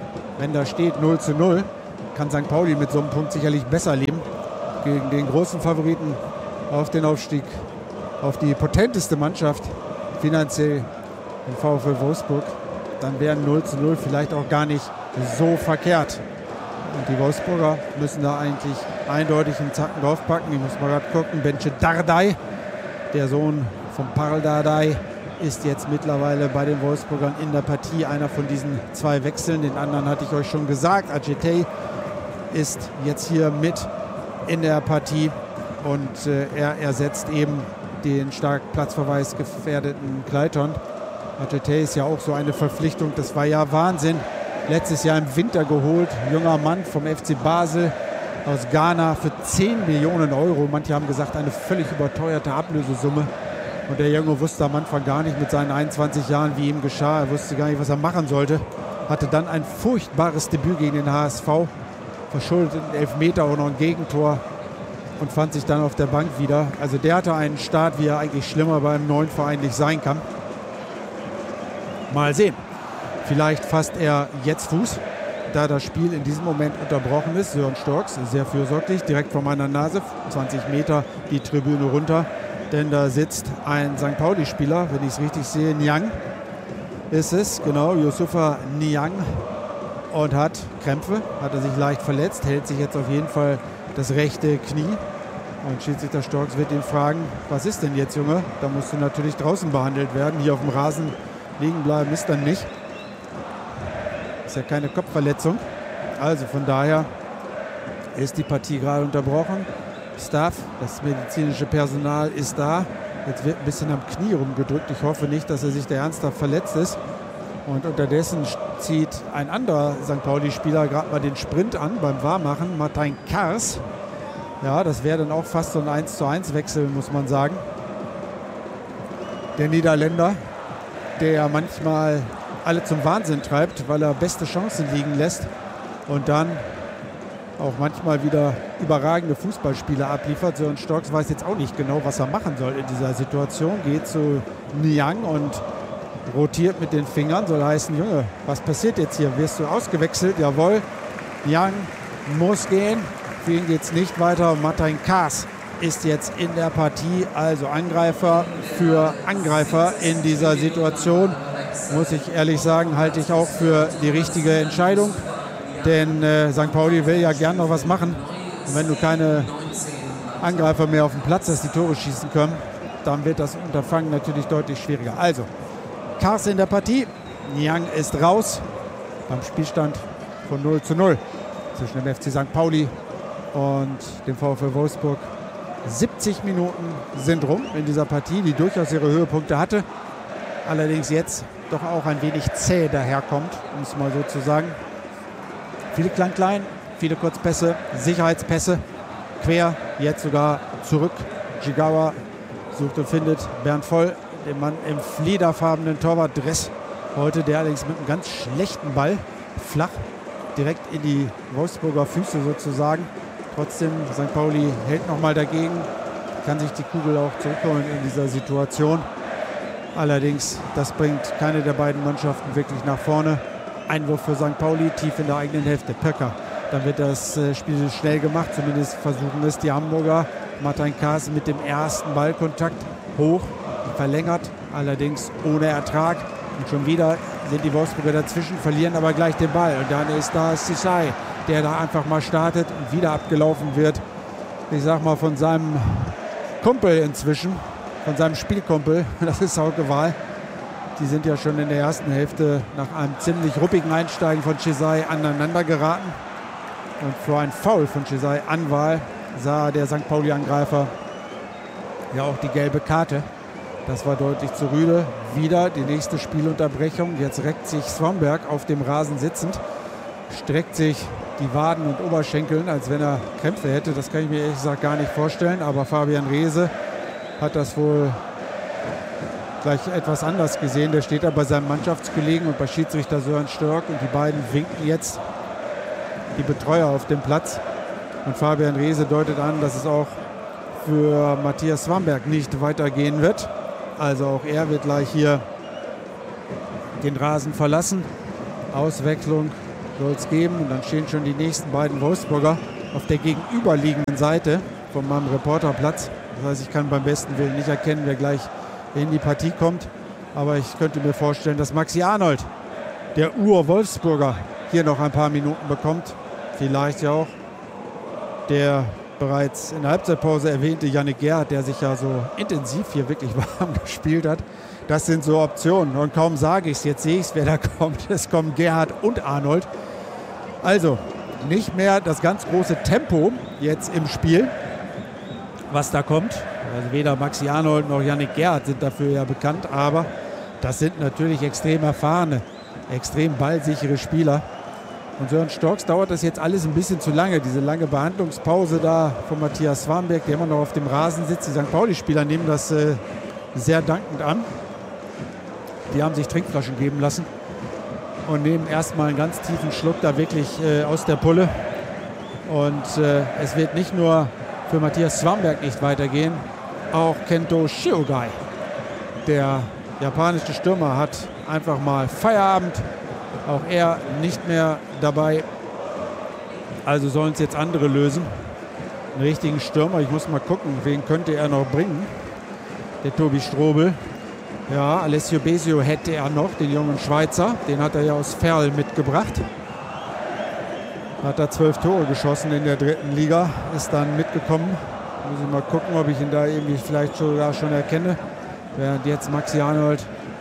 wenn da steht null zu null, kann Sankt Pauli mit so einem Punkt sicherlich besser leben. Gegen den großen Favoriten auf den Aufstieg, auf die potenteste Mannschaft finanziell, den VfL Wolfsburg, dann wären null zu null vielleicht auch gar nicht so verkehrt. Und die Wolfsburger müssen da eigentlich eindeutig einen Zacken draufpacken. Ich muss mal gerade gucken, Bence Dardai, der Sohn von Parl Dardai, ist jetzt mittlerweile bei den Wolfsburgern in der Partie. Einer von diesen zwei Wechseln, den anderen hatte ich euch schon gesagt. Adjetey ist jetzt hier mit in der Partie und äh, er ersetzt eben den stark platzverweis gefährdeten Clayton. Adjetey ist ja auch so eine Verpflichtung, das war ja Wahnsinn. Letztes Jahr im Winter geholt, junger Mann vom F C Basel aus Ghana für zehn Millionen Euro. Manche haben gesagt, eine völlig überteuerte Ablösesumme. Und der Junge wusste am Anfang gar nicht mit seinen einundzwanzig Jahren, wie ihm geschah. Er wusste gar nicht, was er machen sollte. Hatte dann ein furchtbares Debüt gegen den H S V. Verschuldet einen Elfmeter und noch ein Gegentor. Und fand sich dann auf der Bank wieder. Also der hatte einen Start, wie er eigentlich schlimmer bei einem neuen Verein nicht sein kann. Mal sehen. Vielleicht fasst er jetzt Fuß, da das Spiel in diesem Moment unterbrochen ist. Sören Storks, sehr fürsorglich, direkt vor meiner Nase, zwanzig Meter die Tribüne runter. Denn da sitzt ein Sankt Pauli-Spieler, wenn ich es richtig sehe, Niang ist es, genau, Youssoufa Niang. Und hat Krämpfe, hat er sich leicht verletzt, hält sich jetzt auf jeden Fall das rechte Knie. Und Schiedsrichter Storks wird ihn fragen, was ist denn jetzt, Junge? Da musst du natürlich draußen behandelt werden. Hier auf dem Rasen liegen bleiben ist dann nicht. Ist ja keine Kopfverletzung. Also von daher ist die Partie gerade unterbrochen. Staff, das medizinische Personal ist da. Jetzt wird ein bisschen am Knie rumgedrückt. Ich hoffe nicht, dass er sich da ernsthaft verletzt ist. Und unterdessen zieht ein anderer Sankt Pauli-Spieler gerade mal den Sprint an beim Warmmachen, Martijn Kars. Ja, das wäre dann auch fast so ein eins zu eins Wechsel, muss man sagen. Der Niederländer, der ja manchmal alle zum Wahnsinn treibt, weil er beste Chancen liegen lässt und dann auch manchmal wieder überragende Fußballspiele abliefert. Sören Storks weiß jetzt auch nicht genau, was er machen soll in dieser Situation. Geht zu Niang und rotiert mit den Fingern. Soll heißen, Junge, was passiert jetzt hier? Wirst du ausgewechselt? Jawohl. Niang muss gehen. Für ihn geht es nicht weiter. Martijn Kars ist jetzt in der Partie. Also Angreifer für Angreifer in dieser Situation. Muss ich ehrlich sagen, halte ich auch für die richtige Entscheidung. Denn äh, Sankt Pauli will ja gern noch was machen. Und wenn du keine Angreifer mehr auf dem Platz hast, die Tore schießen können, dann wird das Unterfangen natürlich deutlich schwieriger. Also, Kars in der Partie. Niang ist raus. Beim Spielstand von null zu null zwischen dem F C Sankt Pauli und dem VfL Wolfsburg. siebzig Minuten sind rum in dieser Partie, die durchaus ihre Höhepunkte hatte. Allerdings jetzt doch auch ein wenig zäh daherkommt, um es mal so zu sagen. Viele Klein-Klein, viele Kurzpässe, Sicherheitspässe, quer, jetzt sogar zurück. Jigawa sucht und findet Bernd Voll, den Mann im fliederfarbenen Torwartdress heute, der allerdings mit einem ganz schlechten Ball, flach, direkt in die Wolfsburger Füße sozusagen. Trotzdem, Sankt Pauli hält nochmal dagegen, kann sich die Kugel auch zurückholen in dieser Situation. Allerdings, das bringt keine der beiden Mannschaften wirklich nach vorne. Einwurf für Sankt Pauli, tief in der eigenen Hälfte. Pöcker. Dann wird das Spiel schnell gemacht, zumindest versuchen es die Hamburger. Martijn Kars mit dem ersten Ballkontakt hoch, verlängert, allerdings ohne Ertrag. Und schon wieder sind die Wolfsburger dazwischen, verlieren aber gleich den Ball. Und dann ist da Sisai, der da einfach mal startet und wieder abgelaufen wird. Ich sag mal von seinem Kumpel inzwischen, von seinem Spielkumpel, das ist Hauke Wahl. Die sind ja schon in der ersten Hälfte nach einem ziemlich ruppigen Einsteigen von Cesai aneinander geraten. Und für ein Foul von Cesai Anwahl sah der Sankt Pauli-Angreifer ja auch die gelbe Karte. Das war deutlich zu rüde. Wieder die nächste Spielunterbrechung. Jetzt reckt sich Swanberg auf dem Rasen sitzend, streckt sich die Waden und Oberschenkeln, als wenn er Krämpfe hätte. Das kann ich mir ehrlich gesagt gar nicht vorstellen. Aber Fabian Reese hat das wohl gleich etwas anders gesehen. Der steht da bei seinem Mannschaftskollegen und bei Schiedsrichter Sören Stork. Und die beiden winken jetzt die Betreuer auf dem Platz. Und Fabian Reese deutet an, dass es auch für Matthias Swanberg nicht weitergehen wird. Also auch er wird gleich hier den Rasen verlassen. Auswechslung soll es geben. Und dann stehen schon die nächsten beiden Wolfsburger auf der gegenüberliegenden Seite von meinem Reporterplatz. Das heißt, ich kann beim besten Willen nicht erkennen, wer gleich in die Partie kommt. Aber ich könnte mir vorstellen, dass Maxi Arnold, der Ur-Wolfsburger, hier noch ein paar Minuten bekommt. Vielleicht ja auch der bereits in der Halbzeitpause erwähnte Yannick Gerhardt, der sich ja so intensiv hier wirklich warm gespielt hat. Das sind so Optionen. Und kaum sage ich es, jetzt sehe ich es, wer da kommt. Es kommen Gerhardt und Arnold. Also nicht mehr das ganz große Tempo jetzt im Spiel, was da kommt. Also weder Maxi Arnold noch Yannick Gerhardt sind dafür ja bekannt, aber das sind natürlich extrem erfahrene, extrem ballsichere Spieler. Und Sören Storks dauert das jetzt alles ein bisschen zu lange. Diese lange Behandlungspause da von Matthias Swanberg, der immer noch auf dem Rasen sitzt. Die Sankt Pauli-Spieler nehmen das äh, sehr dankend an. Die haben sich Trinkflaschen geben lassen und nehmen erstmal einen ganz tiefen Schluck da wirklich äh, aus der Pulle. Und äh, es wird nicht nur für Matthias Swanberg nicht weitergehen, auch Kento Shiogai, der japanische Stürmer, hat einfach mal Feierabend. Auch er nicht mehr dabei. Also sollen es jetzt andere lösen. Einen richtigen Stürmer. Ich muss mal gucken, wen könnte er noch bringen. Der Tobi Strobel. Ja, Alessio Besio hätte er noch, den jungen Schweizer. Den hat er ja aus Verl mitgebracht. Hat da zwölf Tore geschossen in der dritten Liga. Ist dann mitgekommen. Muss ich mal gucken, ob ich ihn da irgendwie vielleicht sogar schon erkenne. Während jetzt Maxi Arnold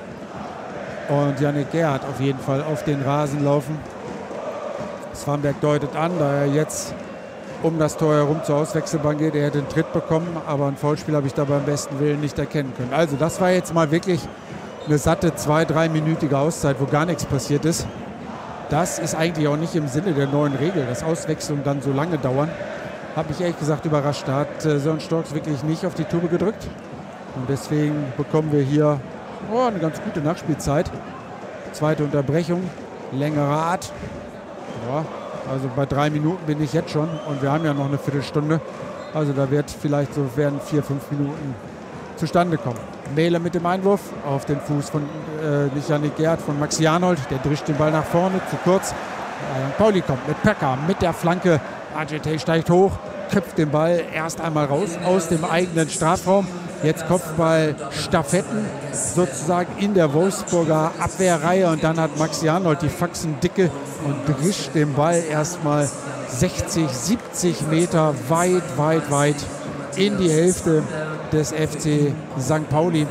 und Yannick Gerhardt auf jeden Fall auf den Rasen laufen. Swanberg deutet an, da er jetzt um das Tor herum zur Auswechselbank geht. Er hätte einen Tritt bekommen, aber ein Foulspiel habe ich da beim besten Willen nicht erkennen können. Also das war jetzt mal wirklich eine satte zwei-, dreiminütige Auszeit, wo gar nichts passiert ist. Das ist eigentlich auch nicht im Sinne der neuen Regel, dass Auswechslungen dann so lange dauern. Hat mich ehrlich gesagt überrascht. Da hat äh, Sören Storks wirklich nicht auf die Tube gedrückt. Und deswegen bekommen wir hier oh, eine ganz gute Nachspielzeit. Zweite Unterbrechung, längere Art. Ja, also bei drei Minuten bin ich jetzt schon und wir haben ja noch eine Viertelstunde. Also da wird vielleicht so werden vier, fünf Minuten zustande kommen. Mähle mit dem Einwurf auf den Fuß von äh, nicht Yannick Gerhardt, von Maxi Arnold. Der drischt den Ball nach vorne, zu kurz. Sankt Pauli kommt mit Pekka, mit der Flanke. A J T steigt hoch, köpft den Ball erst einmal raus aus dem eigenen Strafraum. Jetzt Kopfball Staffetten sozusagen in der Wolfsburger Abwehrreihe. Und dann hat Maxi Arnold die Faxendicke und drischt den Ball erstmal sechzig, siebzig Meter weit, weit, weit in die Hälfte des F C Sankt Pauli.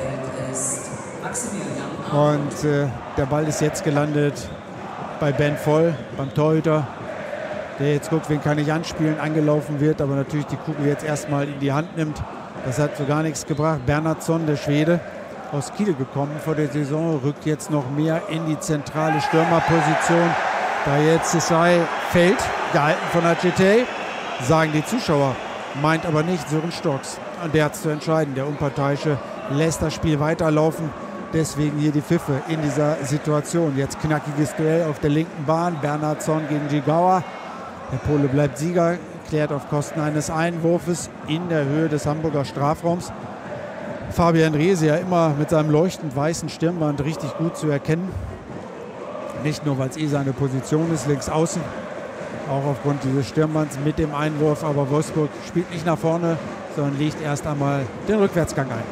Und äh, der Ball ist jetzt gelandet bei Ben Voll, beim Torhüter, der jetzt guckt, wen kann ich anspielen, angelaufen wird, aber natürlich die Kugel jetzt erstmal in die Hand nimmt. Das hat so gar nichts gebracht. Bernhardsson, der Schwede, aus Kiel gekommen vor der Saison, rückt jetzt noch mehr in die zentrale Stürmerposition. Da jetzt Sesai fällt, gehalten von A J T, sagen die Zuschauer. Meint aber nicht Sören Storks. Und der hat es zu entscheiden. Der Unparteiische lässt das Spiel weiterlaufen. Deswegen hier die Pfiffe in dieser Situation. Jetzt knackiges Duell auf der linken Bahn. Bernhardsson gegen Jigawa. Der Pole bleibt Sieger, klärt auf Kosten eines Einwurfes in der Höhe des Hamburger Strafraums. Fabian Reese ja immer mit seinem leuchtend weißen Stirnband richtig gut zu erkennen. Nicht nur, weil es eh seine Position ist, links außen. Auch aufgrund dieses Stirnbands mit dem Einwurf. Aber Wolfsburg spielt nicht nach vorne, sondern legt erst einmal den Rückwärtsgang ein.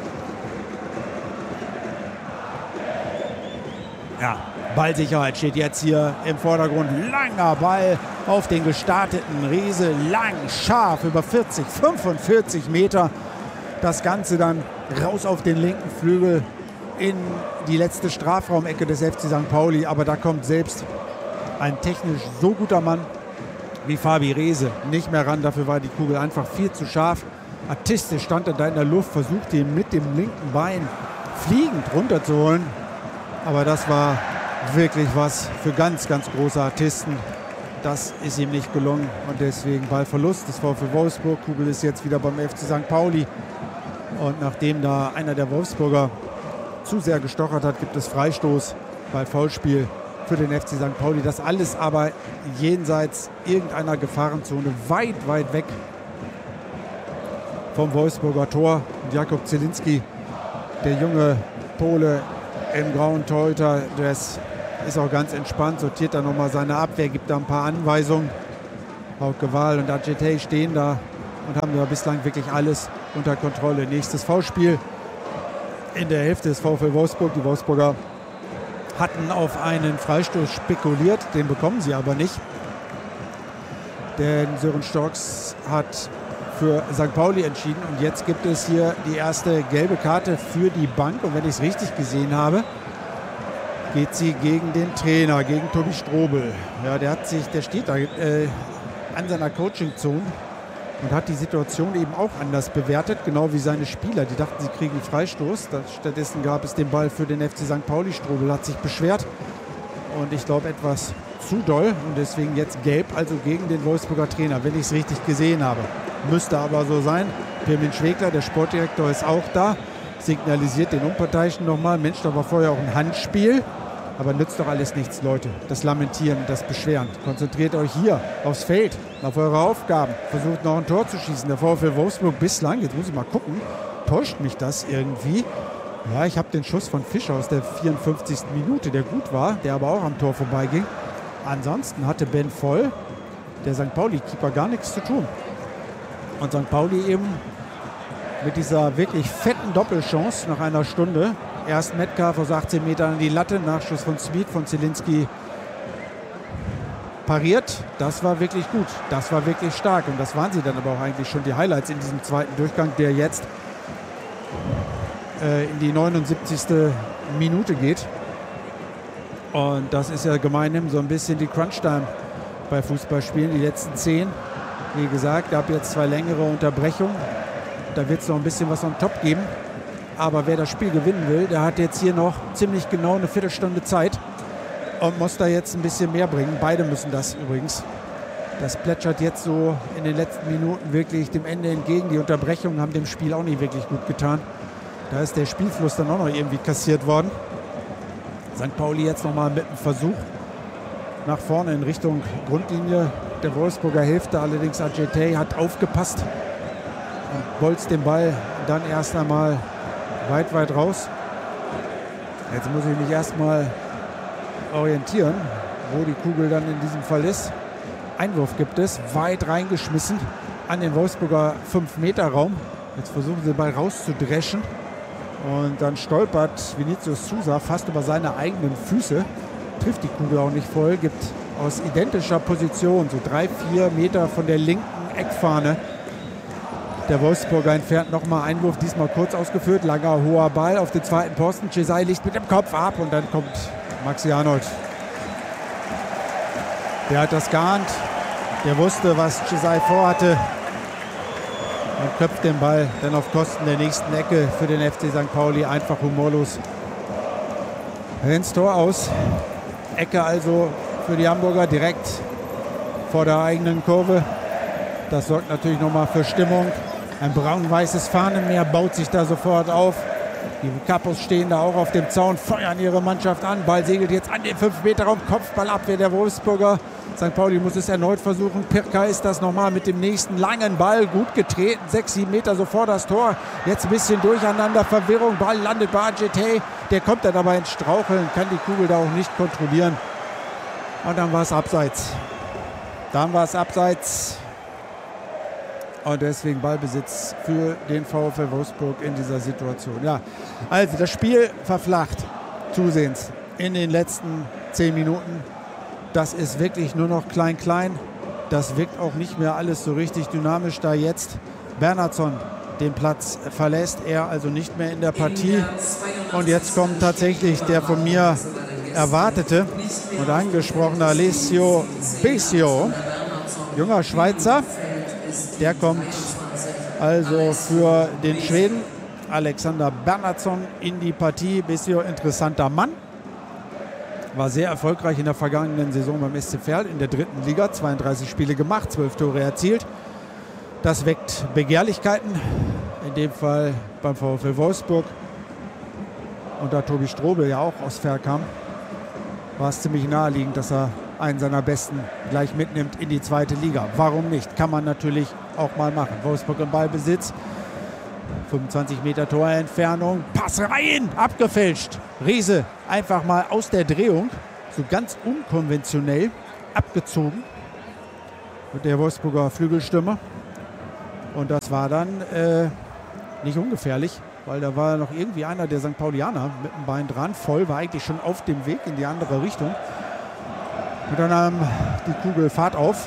Ja, Ballsicherheit steht jetzt hier im Vordergrund. Langer Ball auf den gestarteten Reese. Lang, scharf, über vierzig, fünfundvierzig Meter. Das Ganze dann raus auf den linken Flügel in die letzte Strafraumecke des F C Sankt Pauli. Aber da kommt selbst ein technisch so guter Mann wie Fabi Reese nicht mehr ran. Dafür war die Kugel einfach viel zu scharf. Artistisch stand er da in der Luft, versuchte ihn mit dem linken Bein fliegend runterzuholen. Aber das war wirklich was für ganz, ganz große Artisten. Das ist ihm nicht gelungen und deswegen Ballverlust des VfL Wolfsburg. Kugel ist jetzt wieder beim F C Sankt Pauli. Und nachdem da einer der Wolfsburger zu sehr gestochert hat, gibt es Freistoß, Ball-Foulspiel für den F C Sankt Pauli. Das alles aber jenseits irgendeiner Gefahrenzone, weit, weit weg vom Wolfsburger Tor. Und Jakub Zielinski, der junge Pole im grauen Torhüter des ist auch ganz entspannt, sortiert da nochmal seine Abwehr, gibt da ein paar Anweisungen. Hauke Wahl und Adjetey stehen da und haben ja bislang wirklich alles unter Kontrolle. Nächstes Foulspiel in der Hälfte des VfL Wolfsburg. Die Wolfsburger hatten auf einen Freistoß spekuliert, den bekommen sie aber nicht. Denn Sören Storks hat für Sankt Pauli entschieden und jetzt gibt es hier die erste gelbe Karte für die Bank. Und wenn ich es richtig gesehen habe, geht sie gegen den Trainer, gegen Tobi Strobel. Ja, der hat sich, der steht da äh, an seiner Coaching-Zone und hat die Situation eben auch anders bewertet, genau wie seine Spieler. Die dachten, sie kriegen Freistoß. Das, stattdessen gab es den Ball für den F C Sankt Pauli. Strobel hat sich beschwert und ich glaube etwas zu doll und deswegen jetzt gelb, also gegen den Wolfsburger Trainer, wenn ich es richtig gesehen habe. Müsste aber so sein. Pirmin Schwegler, der Sportdirektor, ist auch da, signalisiert den Unparteiischen nochmal, Mensch, da war vorher auch ein Handspiel. Aber nützt doch alles nichts, Leute. Das Lamentieren, das Beschweren. Konzentriert euch hier aufs Feld, auf eure Aufgaben. Versucht noch ein Tor zu schießen. Der VfL Wolfsburg bislang, jetzt muss ich mal gucken, täuscht mich das irgendwie. Ja, ich habe den Schuss von Fischer aus der vierundfünfzigsten Minute, der gut war, der aber auch am Tor vorbeiging. Ansonsten hatte Ben Voll, der Sankt Pauli-Keeper, gar nichts zu tun. Und Sankt Pauli eben mit dieser wirklich fetten Doppelchance nach einer Stunde. Erst Metcalf aus achtzehn Metern an die Latte, Nachschuss von Smith, von Zielinski pariert. Das war wirklich gut, das war wirklich stark und das waren sie dann aber auch eigentlich schon die Highlights in diesem zweiten Durchgang, der jetzt äh, in die neunundsiebzigste Minute geht. Und das ist ja gemeinhin so ein bisschen die Crunch-Time bei Fußballspielen, die letzten zehn. Wie gesagt, gab jetzt zwei längere Unterbrechungen. Da wird es noch ein bisschen was on top geben. Aber wer das Spiel gewinnen will, der hat jetzt hier noch ziemlich genau eine Viertelstunde Zeit und muss da jetzt ein bisschen mehr bringen. Beide müssen das übrigens. Das plätschert jetzt so in den letzten Minuten wirklich dem Ende entgegen. Die Unterbrechungen haben dem Spiel auch nicht wirklich gut getan. Da ist der Spielfluss dann auch noch irgendwie kassiert worden. Sankt Pauli jetzt nochmal mit einem Versuch nach vorne in Richtung Grundlinie der Wolfsburger Hälfte. Allerdings Adjetey hat aufgepasst und bolzt den Ball dann erst einmal weit, weit raus. Jetzt muss ich mich erstmal orientieren, wo die Kugel dann in diesem Fall ist. Einwurf gibt es, weit reingeschmissen an den Wolfsburger fünf Meter Raum. Jetzt versuchen sie den Ball rauszudreschen. Und dann stolpert Vinicius Sousa fast über seine eigenen Füße. Trifft die Kugel auch nicht voll, gibt aus identischer Position, so drei, vier Meter von der linken Eckfahne, der Wolfsburger entfernt nochmal Einwurf, diesmal kurz ausgeführt. Langer, hoher Ball auf den zweiten Posten. Cesai liegt mit dem Kopf ab und dann kommt Maxi Arnold. Der hat das geahnt. Der wusste, was Cesai vorhatte. Und köpft den Ball dann auf Kosten der nächsten Ecke für den F C Sankt Pauli. Einfach humorlos ins Tor aus. Ecke also für die Hamburger direkt vor der eigenen Kurve. Das sorgt natürlich nochmal für Stimmung. Ein braun-weißes Fahnenmeer baut sich da sofort auf. Die Kapos stehen da auch auf dem Zaun, feuern ihre Mannschaft an. Ball segelt jetzt an den fünf Meter Raum. Kopfballabwehr der Wolfsburger. Sankt Pauli muss es erneut versuchen. Pirka ist das nochmal mit dem nächsten langen Ball. Gut getreten. sechs, sieben Meter sofort das Tor. Jetzt ein bisschen Durcheinander, Verwirrung. Ball landet bei Adjetey. Der kommt dann aber ins Straucheln, kann die Kugel da auch nicht kontrollieren. Und dann war es abseits. Dann war es abseits. Und deswegen Ballbesitz für den VfL Wolfsburg in dieser Situation. Ja, also das Spiel verflacht zusehends in den letzten zehn Minuten. Das ist wirklich nur noch klein-klein. Das wirkt auch nicht mehr alles so richtig dynamisch, da jetzt Bernhardsson den Platz verlässt. Er also nicht mehr in der Partie. Und jetzt kommt tatsächlich der von mir erwartete und angesprochene Alessio Becchio, junger Schweizer. Der kommt also für den Schweden Alexander Bernhardsson in die Partie. Becchio, interessanter Mann. War sehr erfolgreich in der vergangenen Saison beim S C Verl in der dritten Liga. zweiunddreißig Spiele gemacht, zwölf Tore erzielt. Das weckt Begehrlichkeiten. In dem Fall beim VfL Wolfsburg. Und da Tobi Strobel ja auch aus Verl kam, war es ziemlich naheliegend, dass er einen seiner Besten gleich mitnimmt in die zweite Liga. Warum nicht? Kann man natürlich auch mal machen. Wolfsburg im Ballbesitz. fünfundzwanzig Meter Torentfernung. Pass rein! Abgefälscht. Riese einfach mal aus der Drehung so ganz unkonventionell abgezogen mit der Wolfsburger Flügelstürmer. Und das war dann äh, nicht ungefährlich, weil da war noch irgendwie einer der Sankt Paulianer mit dem Bein dran. Voll war eigentlich schon auf dem Weg in die andere Richtung. Und dann nahm die Kugel Fahrt auf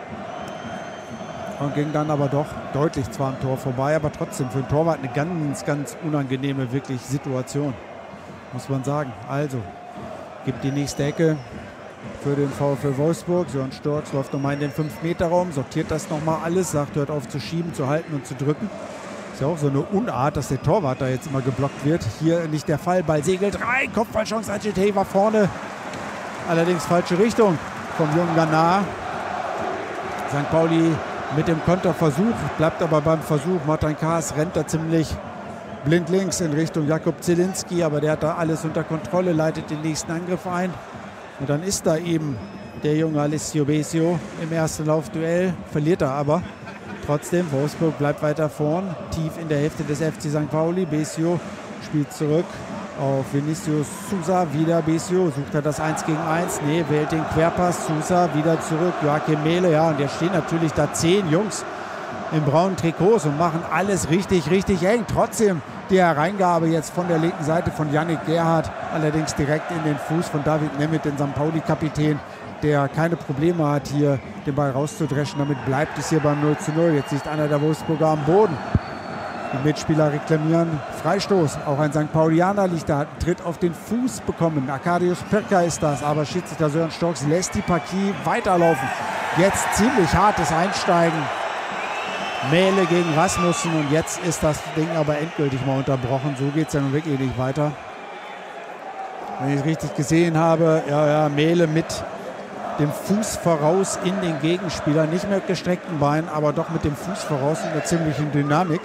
und ging dann aber doch deutlich zwar am Tor vorbei, aber trotzdem für den Torwart eine ganz, ganz unangenehme wirklich Situation, muss man sagen. Also, gibt die nächste Ecke für den VfL Wolfsburg. Sören Storz läuft nochmal in den fünf Meter Raum, sortiert das nochmal alles, sagt, hört auf zu schieben, zu halten und zu drücken. Ist ja auch so eine Unart, dass der Torwart da jetzt immer geblockt wird. Hier nicht der Fall. Ball segelt rein. Kopfballchance. A J T war vorne. Allerdings falsche Richtung vom jungen Ghana. Sankt Pauli mit dem Konterversuch. Bleibt aber beim Versuch. Martin Kaas rennt da ziemlich blind links in Richtung Jakub Zielinski. Aber der hat da alles unter Kontrolle. Leitet den nächsten Angriff ein. Und dann ist da eben der junge Alessio Besio im ersten Laufduell. Verliert er aber. Trotzdem, Wolfsburg bleibt weiter vorn, tief in der Hälfte des F C Sankt Pauli. Besio spielt zurück auf Vinicius Sousa. Wieder Besio, sucht er das eins gegen eins. Nee, wählt den Querpass. Sousa wieder zurück. Joachim Mehle, ja, und jetzt stehen natürlich da zehn Jungs in braunen Trikots und machen alles richtig, richtig eng. Trotzdem die Hereingabe jetzt von der linken Seite von Yannick Gerhardt, allerdings direkt in den Fuß von David Nemeth, den Sankt Pauli-Kapitän, der keine Probleme hat, hier den Ball rauszudreschen. Damit bleibt es hier beim null zu null. Jetzt liegt einer der Wolfsburger am Boden. Die Mitspieler reklamieren Freistoß. Auch ein Sankt Paulianer liegt da, hat einen Tritt auf den Fuß bekommen. Arkadiusz Pirka ist das, aber Schiedsrichter Sören Storz lässt die Partie weiterlaufen. Jetzt ziemlich hartes Einsteigen. Mähle gegen Rasmussen und jetzt ist das Ding aber endgültig mal unterbrochen. So geht es ja nun wirklich nicht weiter. Wenn ich es richtig gesehen habe, ja, ja, Mähle mit dem Fuß voraus in den Gegenspieler. Nicht mit gestreckten Beinen, aber doch mit dem Fuß voraus und einer ziemlichen Dynamik.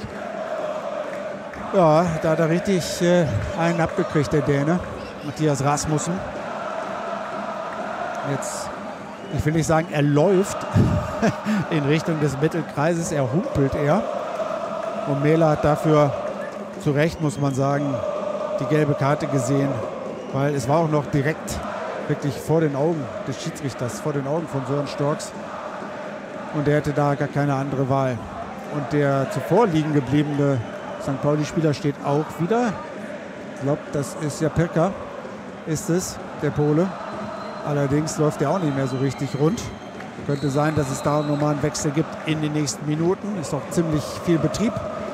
Ja, da hat er richtig äh, einen abgekriegt, der Däne. Matthias Rasmussen. Jetzt, ich will nicht sagen, er läuft in Richtung des Mittelkreises. Er humpelt eher. Und Mähle hat dafür zu Recht, muss man sagen, die gelbe Karte gesehen. Weil es war auch noch direkt wirklich vor den Augen des Schiedsrichters, vor den Augen von Sören Storz. Und er hätte da gar keine andere Wahl. Und der zuvor liegen gebliebene Sankt Pauli-Spieler steht auch wieder. Ich glaube, das ist ja Pirka, ist es, der Pole. Allerdings läuft er auch nicht mehr so richtig rund. Könnte sein, dass es da nochmal einen Wechsel gibt in den nächsten Minuten. Ist auch ziemlich viel Betrieb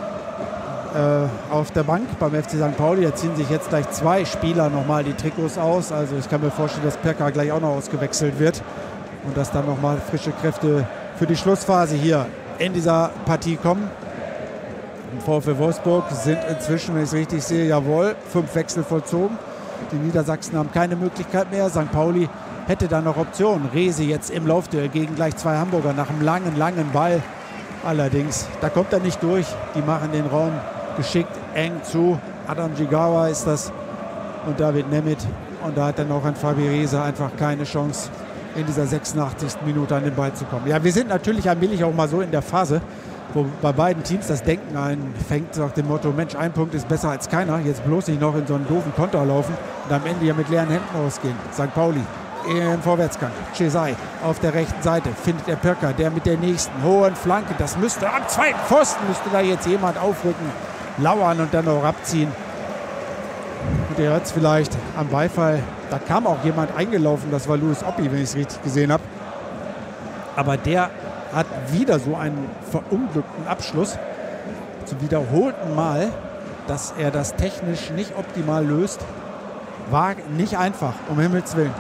äh, auf der Bank beim F C Sankt Pauli. Da ziehen sich jetzt gleich zwei Spieler nochmal die Trikots aus. Also ich kann mir vorstellen, dass Pirka gleich auch noch ausgewechselt wird. Und dass dann nochmal frische Kräfte für die Schlussphase hier in dieser Partie kommen. Im VfL Wolfsburg sind inzwischen, wenn ich es richtig sehe, jawohl, fünf Wechsel vollzogen. Die Niedersachsen haben keine Möglichkeit mehr. Sankt Pauli hätte da noch Optionen. Rehse jetzt im Laufduell gegen gleich zwei Hamburger nach einem langen, langen Ball. Allerdings, da kommt er nicht durch. Die machen den Raum geschickt eng zu. Adam Jigawa ist das und David Nemeth. Und da hat dann auch ein Fabi Rehse einfach keine Chance, in dieser sechsundachtzigsten Minute an den Ball zu kommen. Ja, wir sind natürlich allmählich auch mal so in der Phase, wo bei beiden Teams das Denken einfängt, nach dem Motto, Mensch, ein Punkt ist besser als keiner. Jetzt bloß nicht noch in so einen doofen Konter laufen und am Ende ja mit leeren Händen ausgehen. Sankt Pauli im Vorwärtsgang. Cesai auf der rechten Seite findet der Pirka, der mit der nächsten hohen Flanke. Das müsste am zweiten Pfosten, müsste da jetzt jemand aufrücken, lauern und dann auch abziehen. Und ihr hört es vielleicht am Beifall, da kam auch jemand eingelaufen, das war Louis Oppi, wenn ich es richtig gesehen habe. Aber der hat wieder so einen verunglückten Abschluss. Zum wiederholten Mal, dass er das technisch nicht optimal löst, war nicht einfach, um Himmels Willen.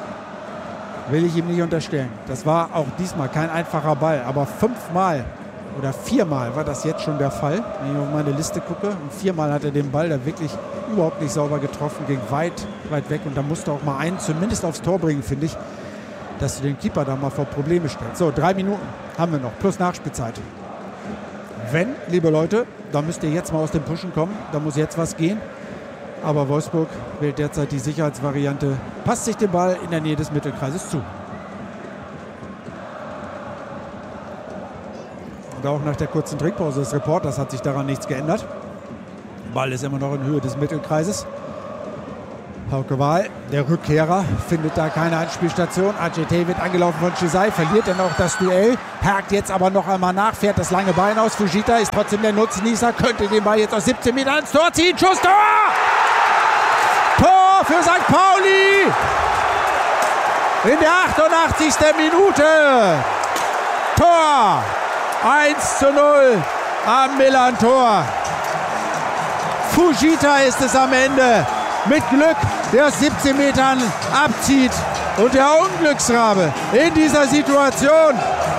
Will ich ihm nicht unterstellen. Das war auch diesmal kein einfacher Ball, aber fünfmal oder viermal war das jetzt schon der Fall, wenn ich auf meine Liste gucke. Und viermal hat er den Ball da wirklich überhaupt nicht sauber getroffen, ging weit, weit weg. Und da musst du auch mal einen zumindest aufs Tor bringen, finde ich, dass du den Keeper da mal vor Probleme stellst. So, drei Minuten haben wir noch, plus Nachspielzeit. Wenn, liebe Leute, da müsst ihr jetzt mal aus dem Pushen kommen, da muss jetzt was gehen. Aber Wolfsburg wählt derzeit die Sicherheitsvariante, passt sich den Ball in der Nähe des Mittelkreises zu. Und auch nach der kurzen Trinkpause des Reporters hat sich daran nichts geändert. Der Ball ist immer noch in Höhe des Mittelkreises. Hauke Wahl, der Rückkehrer, findet da keine Anspielstation. A J T wird angelaufen von Chisai, verliert dann auch das Duell, hakt jetzt aber noch einmal nach, fährt das lange Bein aus. Fujita ist trotzdem der Nutznießer, könnte den Ball jetzt aus siebzehn Metern ins Tor ziehen. Schuss, Tor! Tor für Sankt Pauli! In der achtundachtzigsten Minute. Tor! eins zu null am Millern-Tor. Fujita ist es am Ende. Mit Glück, der aus siebzehn Metern abzieht. Und der Unglücksrabe in dieser Situation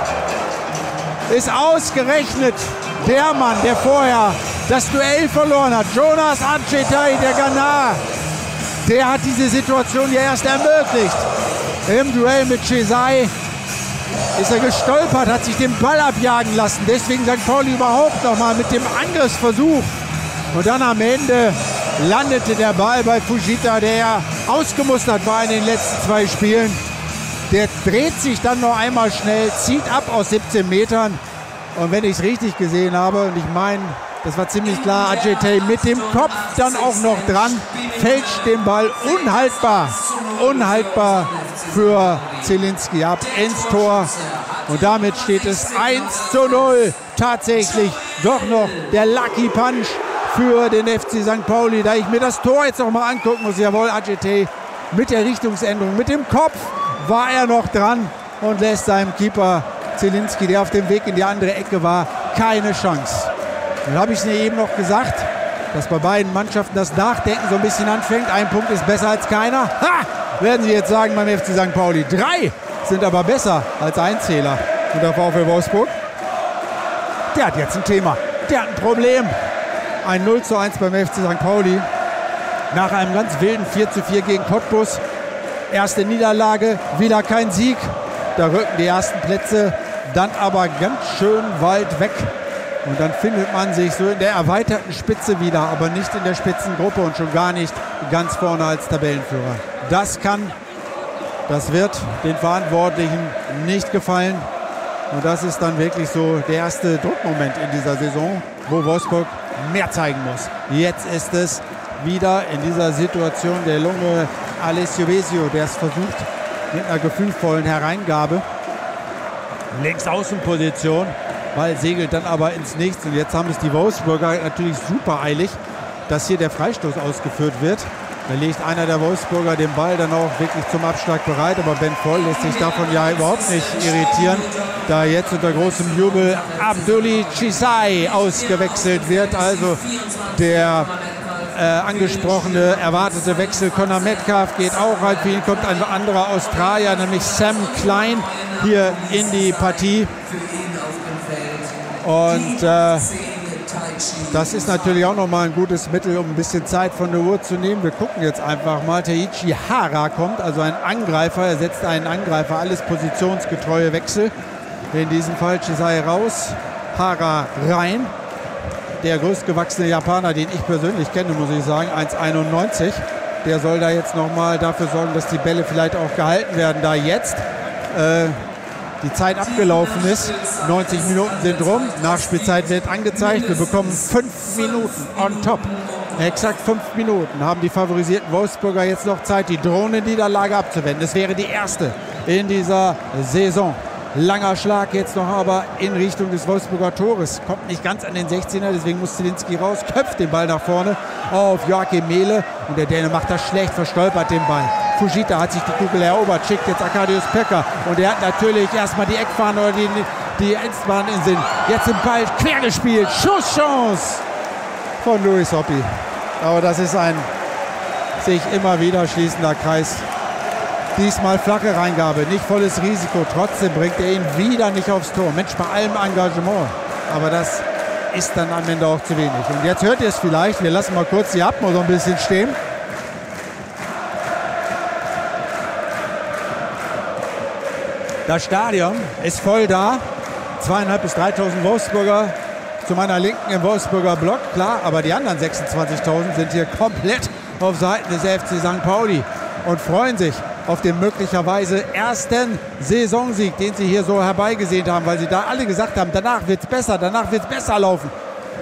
ist ausgerechnet der Mann, der vorher das Duell verloren hat. Jonas Adjetey, der Ghana. Der hat diese Situation ja erst ermöglicht. Im Duell mit Chisai ist er gestolpert, hat sich den Ball abjagen lassen. Deswegen Sankt Pauli überhaupt nochmal mit dem Angriffsversuch. Und dann am Ende landete der Ball bei Fujita, der ja ausgemustert war in den letzten zwei Spielen. Der dreht sich dann noch einmal schnell, zieht ab aus siebzehn Metern. Und wenn ich es richtig gesehen habe, und ich meine, das war ziemlich klar, Adjetey mit dem Kopf dann auch noch dran, fälscht den Ball unhaltbar, unhaltbar für Zielinski ab ins Tor. Und damit steht es eins zu null. Tatsächlich doch noch der Lucky Punch für den F C Sankt Pauli. Da ich mir das Tor jetzt noch mal angucken muss, jawohl, Adjetey mit der Richtungsänderung, mit dem Kopf war er noch dran und lässt seinem Keeper Zielinski, der auf dem Weg in die andere Ecke war, keine Chance. Dann habe ich es mir eben noch gesagt, dass bei beiden Mannschaften das Nachdenken so ein bisschen anfängt. Ein Punkt ist besser als keiner. Ha! Werden Sie jetzt sagen beim F C Sankt Pauli. Drei sind aber besser als ein Zähler. Und der VfL Wolfsburg, der hat jetzt ein Thema. Der hat ein Problem. Ein null zu eins beim F C Sankt Pauli. Nach einem ganz wilden vier zu vier gegen Cottbus. Erste Niederlage, wieder kein Sieg. Da rücken die ersten Plätze dann aber ganz schön weit weg. Und dann findet man sich so in der erweiterten Spitze wieder, aber nicht in der Spitzengruppe und schon gar nicht ganz vorne als Tabellenführer. Das kann, das wird den Verantwortlichen nicht gefallen. Und das ist dann wirklich so der erste Druckmoment in dieser Saison, wo Wolfsburg mehr zeigen muss. Jetzt ist es wieder in dieser Situation der junge Alessio Besio, der es versucht mit einer gefühlvollen Hereingabe. Linksaußenposition. Ball segelt dann aber ins Nichts. Und jetzt haben es die Wolfsburger natürlich super eilig, dass hier der Freistoß ausgeführt wird. Da legt einer der Wolfsburger den Ball dann auch wirklich zum Abschlag bereit. Aber Ben Voll lässt sich davon ja überhaupt nicht irritieren, da jetzt unter großem Jubel Abdoulaye Chisai ausgewechselt wird. Also der äh, angesprochene, erwartete Wechsel. Connor Metcalf geht auch rein. Für ihn kommt ein anderer Australier, nämlich Sam Klein, hier in die Partie. Und äh, das ist natürlich auch nochmal ein gutes Mittel, um ein bisschen Zeit von der Uhr zu nehmen. Wir gucken jetzt einfach mal. Taichi Hara kommt, also ein Angreifer. Er setzt einen Angreifer, alles positionsgetreue Wechsel. In diesem Fall Chisai raus, Hara rein. Der größtgewachsene Japaner, den ich persönlich kenne, muss ich sagen, eins Komma einundneunzig. Der soll da jetzt nochmal dafür sorgen, dass die Bälle vielleicht auch gehalten werden. Da jetzt äh, die Zeit abgelaufen ist. neunzig Minuten sind rum. Nachspielzeit wird angezeigt. Wir bekommen fünf Minuten on top. Exakt fünf Minuten haben die favorisierten Wolfsburger jetzt noch Zeit, die Drohnenniederlage abzuwenden. Es wäre die erste in dieser Saison. Langer Schlag jetzt noch aber in Richtung des Wolfsburger Tores. Kommt nicht ganz an den sechzehner, deswegen muss Zielinski raus. Köpft den Ball nach vorne auf Joachim Mehle. Und der Däne macht das schlecht, verstolpert den Ball. Fujita hat sich die Kugel erobert, schickt jetzt Arkadiusz Pöcker. Und er hat natürlich erstmal die Eckfahne oder die, die Endbahn in Sinn. Jetzt im Ball quer gespielt. Schusschance von Louis Hoppi. Aber das ist ein sich immer wieder schließender Kreis. Diesmal flache Reingabe, nicht volles Risiko. Trotzdem bringt er ihn wieder nicht aufs Tor. Mensch, bei allem Engagement. Aber das ist dann am Ende auch zu wenig. Und jetzt hört ihr es vielleicht. Wir lassen mal kurz die Atmo so ein bisschen stehen. Das Stadion ist voll da. Zweieinhalb bis dreitausend Wolfsburger zu meiner Linken im Wolfsburger Block. Klar, aber die anderen sechsundzwanzigtausend sind hier komplett auf Seiten des F C Sankt Pauli und freuen sich auf den möglicherweise ersten Saisonsieg, den sie hier so herbeigesehnt haben, weil sie da alle gesagt haben, danach wird es besser, danach wird es besser laufen.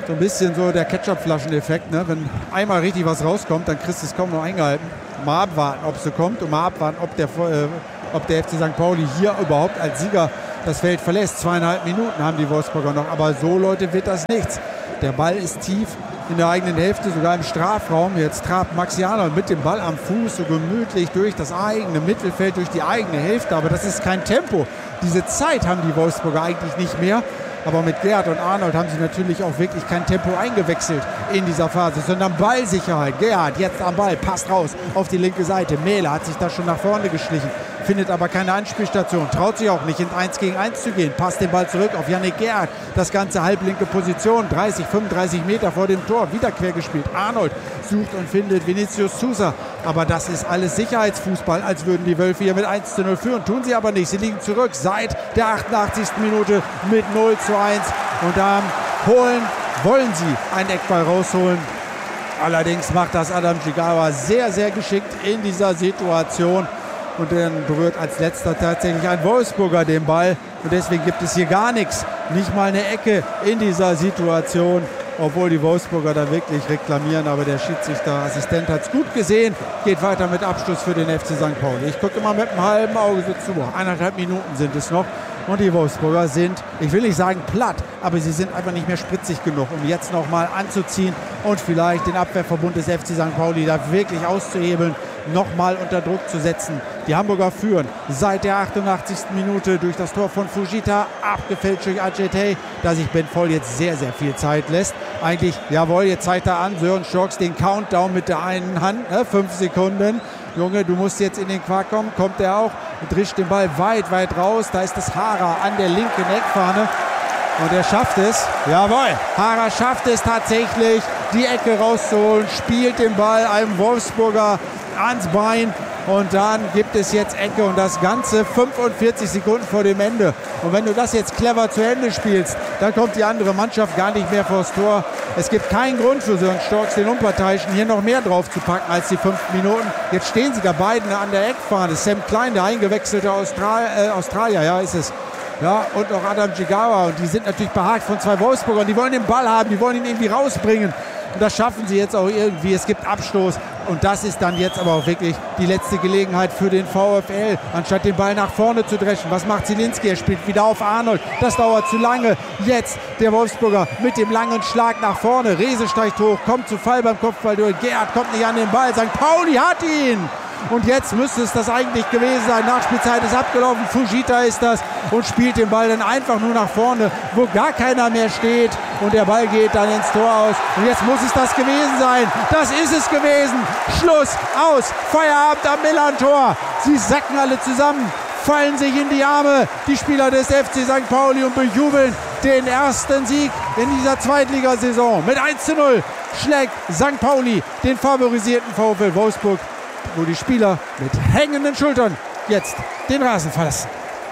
So ein bisschen so der Ketchup-Flaschen-Effekt, ne? Wenn einmal richtig was rauskommt, dann kriegst du es kaum noch eingehalten. Mal abwarten, ob es so kommt und mal abwarten, ob der, äh, ob der F C Sankt Pauli hier überhaupt als Sieger das Feld verlässt. Zweieinhalb Minuten haben die Wolfsburger noch, aber so, Leute, wird das nichts. Der Ball ist tief in der eigenen Hälfte, sogar im Strafraum. Jetzt trabt Maxi Arnold mit dem Ball am Fuß so gemütlich durch das eigene Mittelfeld, durch die eigene Hälfte. Aber das ist kein Tempo. Diese Zeit haben die Wolfsburger eigentlich nicht mehr. Aber mit Gerhard und Arnold haben sie natürlich auch wirklich kein Tempo eingewechselt in dieser Phase, sondern Ballsicherheit. Gerhard jetzt am Ball, passt raus auf die linke Seite. Mähler hat sich da schon nach vorne geschlichen, findet aber keine Anspielstation, traut sich auch nicht in eins gegen eins zu gehen, passt den Ball zurück auf Yannick Gerhard. Das ganze halblinke Position, dreißig, fünfunddreißig Meter vor dem Tor, wieder quer gespielt. Arnold sucht und findet Vinicius Sousa. Aber das ist alles Sicherheitsfußball, als würden die Wölfe hier mit eins zu null führen. Tun sie aber nicht. Sie liegen zurück seit der achtundachtzigsten Minute mit null zu eins. Und da holen, wollen sie einen Eckball rausholen. Allerdings macht das Adam Jigawa sehr, sehr geschickt in dieser Situation. Und dann berührt als letzter tatsächlich ein Wolfsburger den Ball. Und deswegen gibt es hier gar nichts. Nicht mal eine Ecke in dieser Situation. Obwohl die Wolfsburger da wirklich reklamieren, aber der Schiedsrichterassistent hat es gut gesehen, geht weiter mit Abschluss für den F C Sankt Pauli. Ich gucke immer mit einem halben Auge so zu, eineinhalb Minuten sind es noch und die Wolfsburger sind, ich will nicht sagen platt, aber sie sind einfach nicht mehr spritzig genug, um jetzt nochmal anzuziehen und vielleicht den Abwehrverbund des F C Sankt Pauli da wirklich auszuhebeln, nochmal unter Druck zu setzen. Die Hamburger führen seit der achtundachtzigsten Minute durch das Tor von Fujita, abgefälscht durch Adjetey, da sich Ben Voll jetzt sehr, sehr viel Zeit lässt. Eigentlich, jawohl, jetzt zeigt er an, Sören Storks den Countdown mit der einen Hand, ne, fünf Sekunden. Junge, du musst jetzt in den Quark kommen, kommt er auch, drischt den Ball weit, weit raus. Da ist das Hara an der linken Eckfahne. Und er schafft es, jawohl, Hara schafft es tatsächlich, die Ecke rauszuholen, spielt den Ball einem Wolfsburger ans Bein und dann gibt es jetzt Ecke und das Ganze fünfundvierzig Sekunden vor dem Ende. Und wenn du das jetzt clever zu Ende spielst, dann kommt die andere Mannschaft gar nicht mehr vors Tor. Es gibt keinen Grund für Sören Storks, den Unparteiischen, hier noch mehr drauf zu packen als die fünf Minuten. Jetzt stehen sie da beiden an der Eckfahne. Sam Klein, der eingewechselte Austral äh, Australier, ja, ist es. Ja, und auch Adam Jigawa. Und die sind natürlich behagt von zwei Wolfsburgern. Die wollen den Ball haben, die wollen ihn irgendwie rausbringen. Und das schaffen sie jetzt auch irgendwie. Es gibt Abstoß. Und das ist dann jetzt aber auch wirklich die letzte Gelegenheit für den VfL. Anstatt den Ball nach vorne zu dreschen. Was macht Zielinski? Er spielt wieder auf Arnold. Das dauert zu lange. Jetzt der Wolfsburger mit dem langen Schlag nach vorne. Rehse steigt hoch, kommt zu Fall beim Kopfballduell. Gerhard kommt nicht an den Ball. Sankt Pauli hat ihn. Und jetzt müsste es das eigentlich gewesen sein. Nachspielzeit ist abgelaufen. Fujita ist das und spielt den Ball dann einfach nur nach vorne, wo gar keiner mehr steht. Und der Ball geht dann ins Tor aus. Und jetzt muss es das gewesen sein. Das ist es gewesen. Schluss, aus, Feierabend am Millern-Tor. Sie sacken alle zusammen, fallen sich in die Arme, die Spieler des F C Sankt Pauli, und bejubeln den ersten Sieg in dieser Zweitligasaison. Mit eins zu null schlägt Sankt Pauli den favorisierten VfL Wolfsburg, wo die Spieler mit hängenden Schultern jetzt den Rasen verlassen.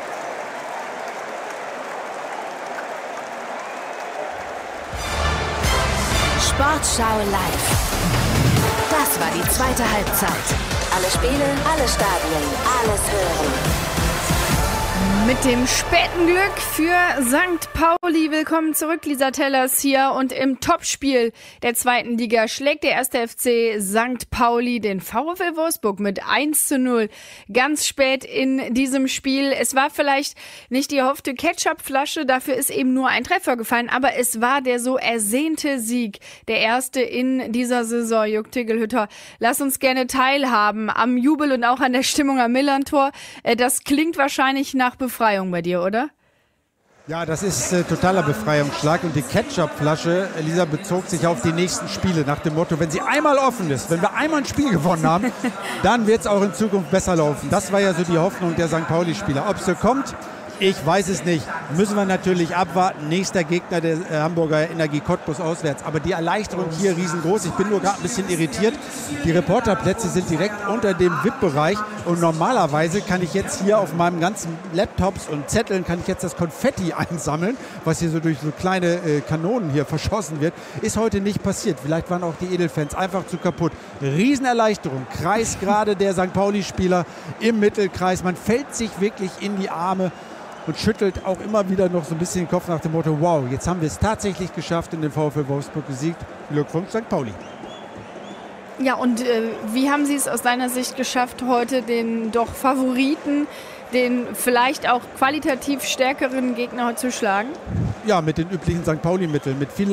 Sportschau live. Das war die zweite Halbzeit. Alle Spiele, alle Stadien, alles hören. Mit dem späten Glück für Sankt Pauli. Willkommen zurück, Lisa Tellers hier. Und im Topspiel der zweiten Liga schlägt der erste F C Sankt Pauli den VfL Wolfsburg mit eins zu null. Ganz spät in diesem Spiel. Es war vielleicht nicht die erhoffte Ketchupflasche, dafür ist eben nur ein Treffer gefallen. Aber es war der so ersehnte Sieg, der erste in dieser Saison. Jörg Tickelhütter, lass uns gerne teilhaben am Jubel und auch an der Stimmung am Millern-Tor. Das klingt wahrscheinlich nach Befreiung bei dir, oder? Ja, das ist äh, totaler Befreiungsschlag. Und die Ketchup-Flasche, Lisa, bezog sich auf die nächsten Spiele nach dem Motto, wenn sie einmal offen ist, wenn wir einmal ein Spiel gewonnen haben, dann wird es auch in Zukunft besser laufen. Das war ja so die Hoffnung der Sankt Pauli-Spieler. Ob es so kommt, ich weiß es nicht. Müssen wir natürlich abwarten. Nächster Gegner der äh, Hamburger Energie Cottbus auswärts. Aber die Erleichterung hier riesengroß. Ich bin nur gerade ein bisschen irritiert. Die Reporterplätze sind direkt unter dem V I P-Bereich. Und normalerweise kann ich jetzt hier auf meinem ganzen Laptops und Zetteln kann ich jetzt das Konfetti einsammeln, was hier so durch so kleine äh, Kanonen hier verschossen wird. Ist heute nicht passiert. Vielleicht waren auch die Edelfans einfach zu kaputt. Riesenerleichterung. Kreisgrade der Sankt Pauli-Spieler im Mittelkreis. Man fällt sich wirklich in die Arme. und schüttelt auch immer wieder noch so ein bisschen den Kopf nach dem Motto, wow, jetzt haben wir es tatsächlich geschafft und den VfL Wolfsburg besiegt. Glückwunsch Sankt Pauli. Ja, und äh, wie haben Sie es aus deiner Sicht geschafft, heute den doch Favoriten, den vielleicht auch qualitativ stärkeren Gegner zu schlagen? Ja, mit den üblichen Sankt Pauli-Mitteln, mit viel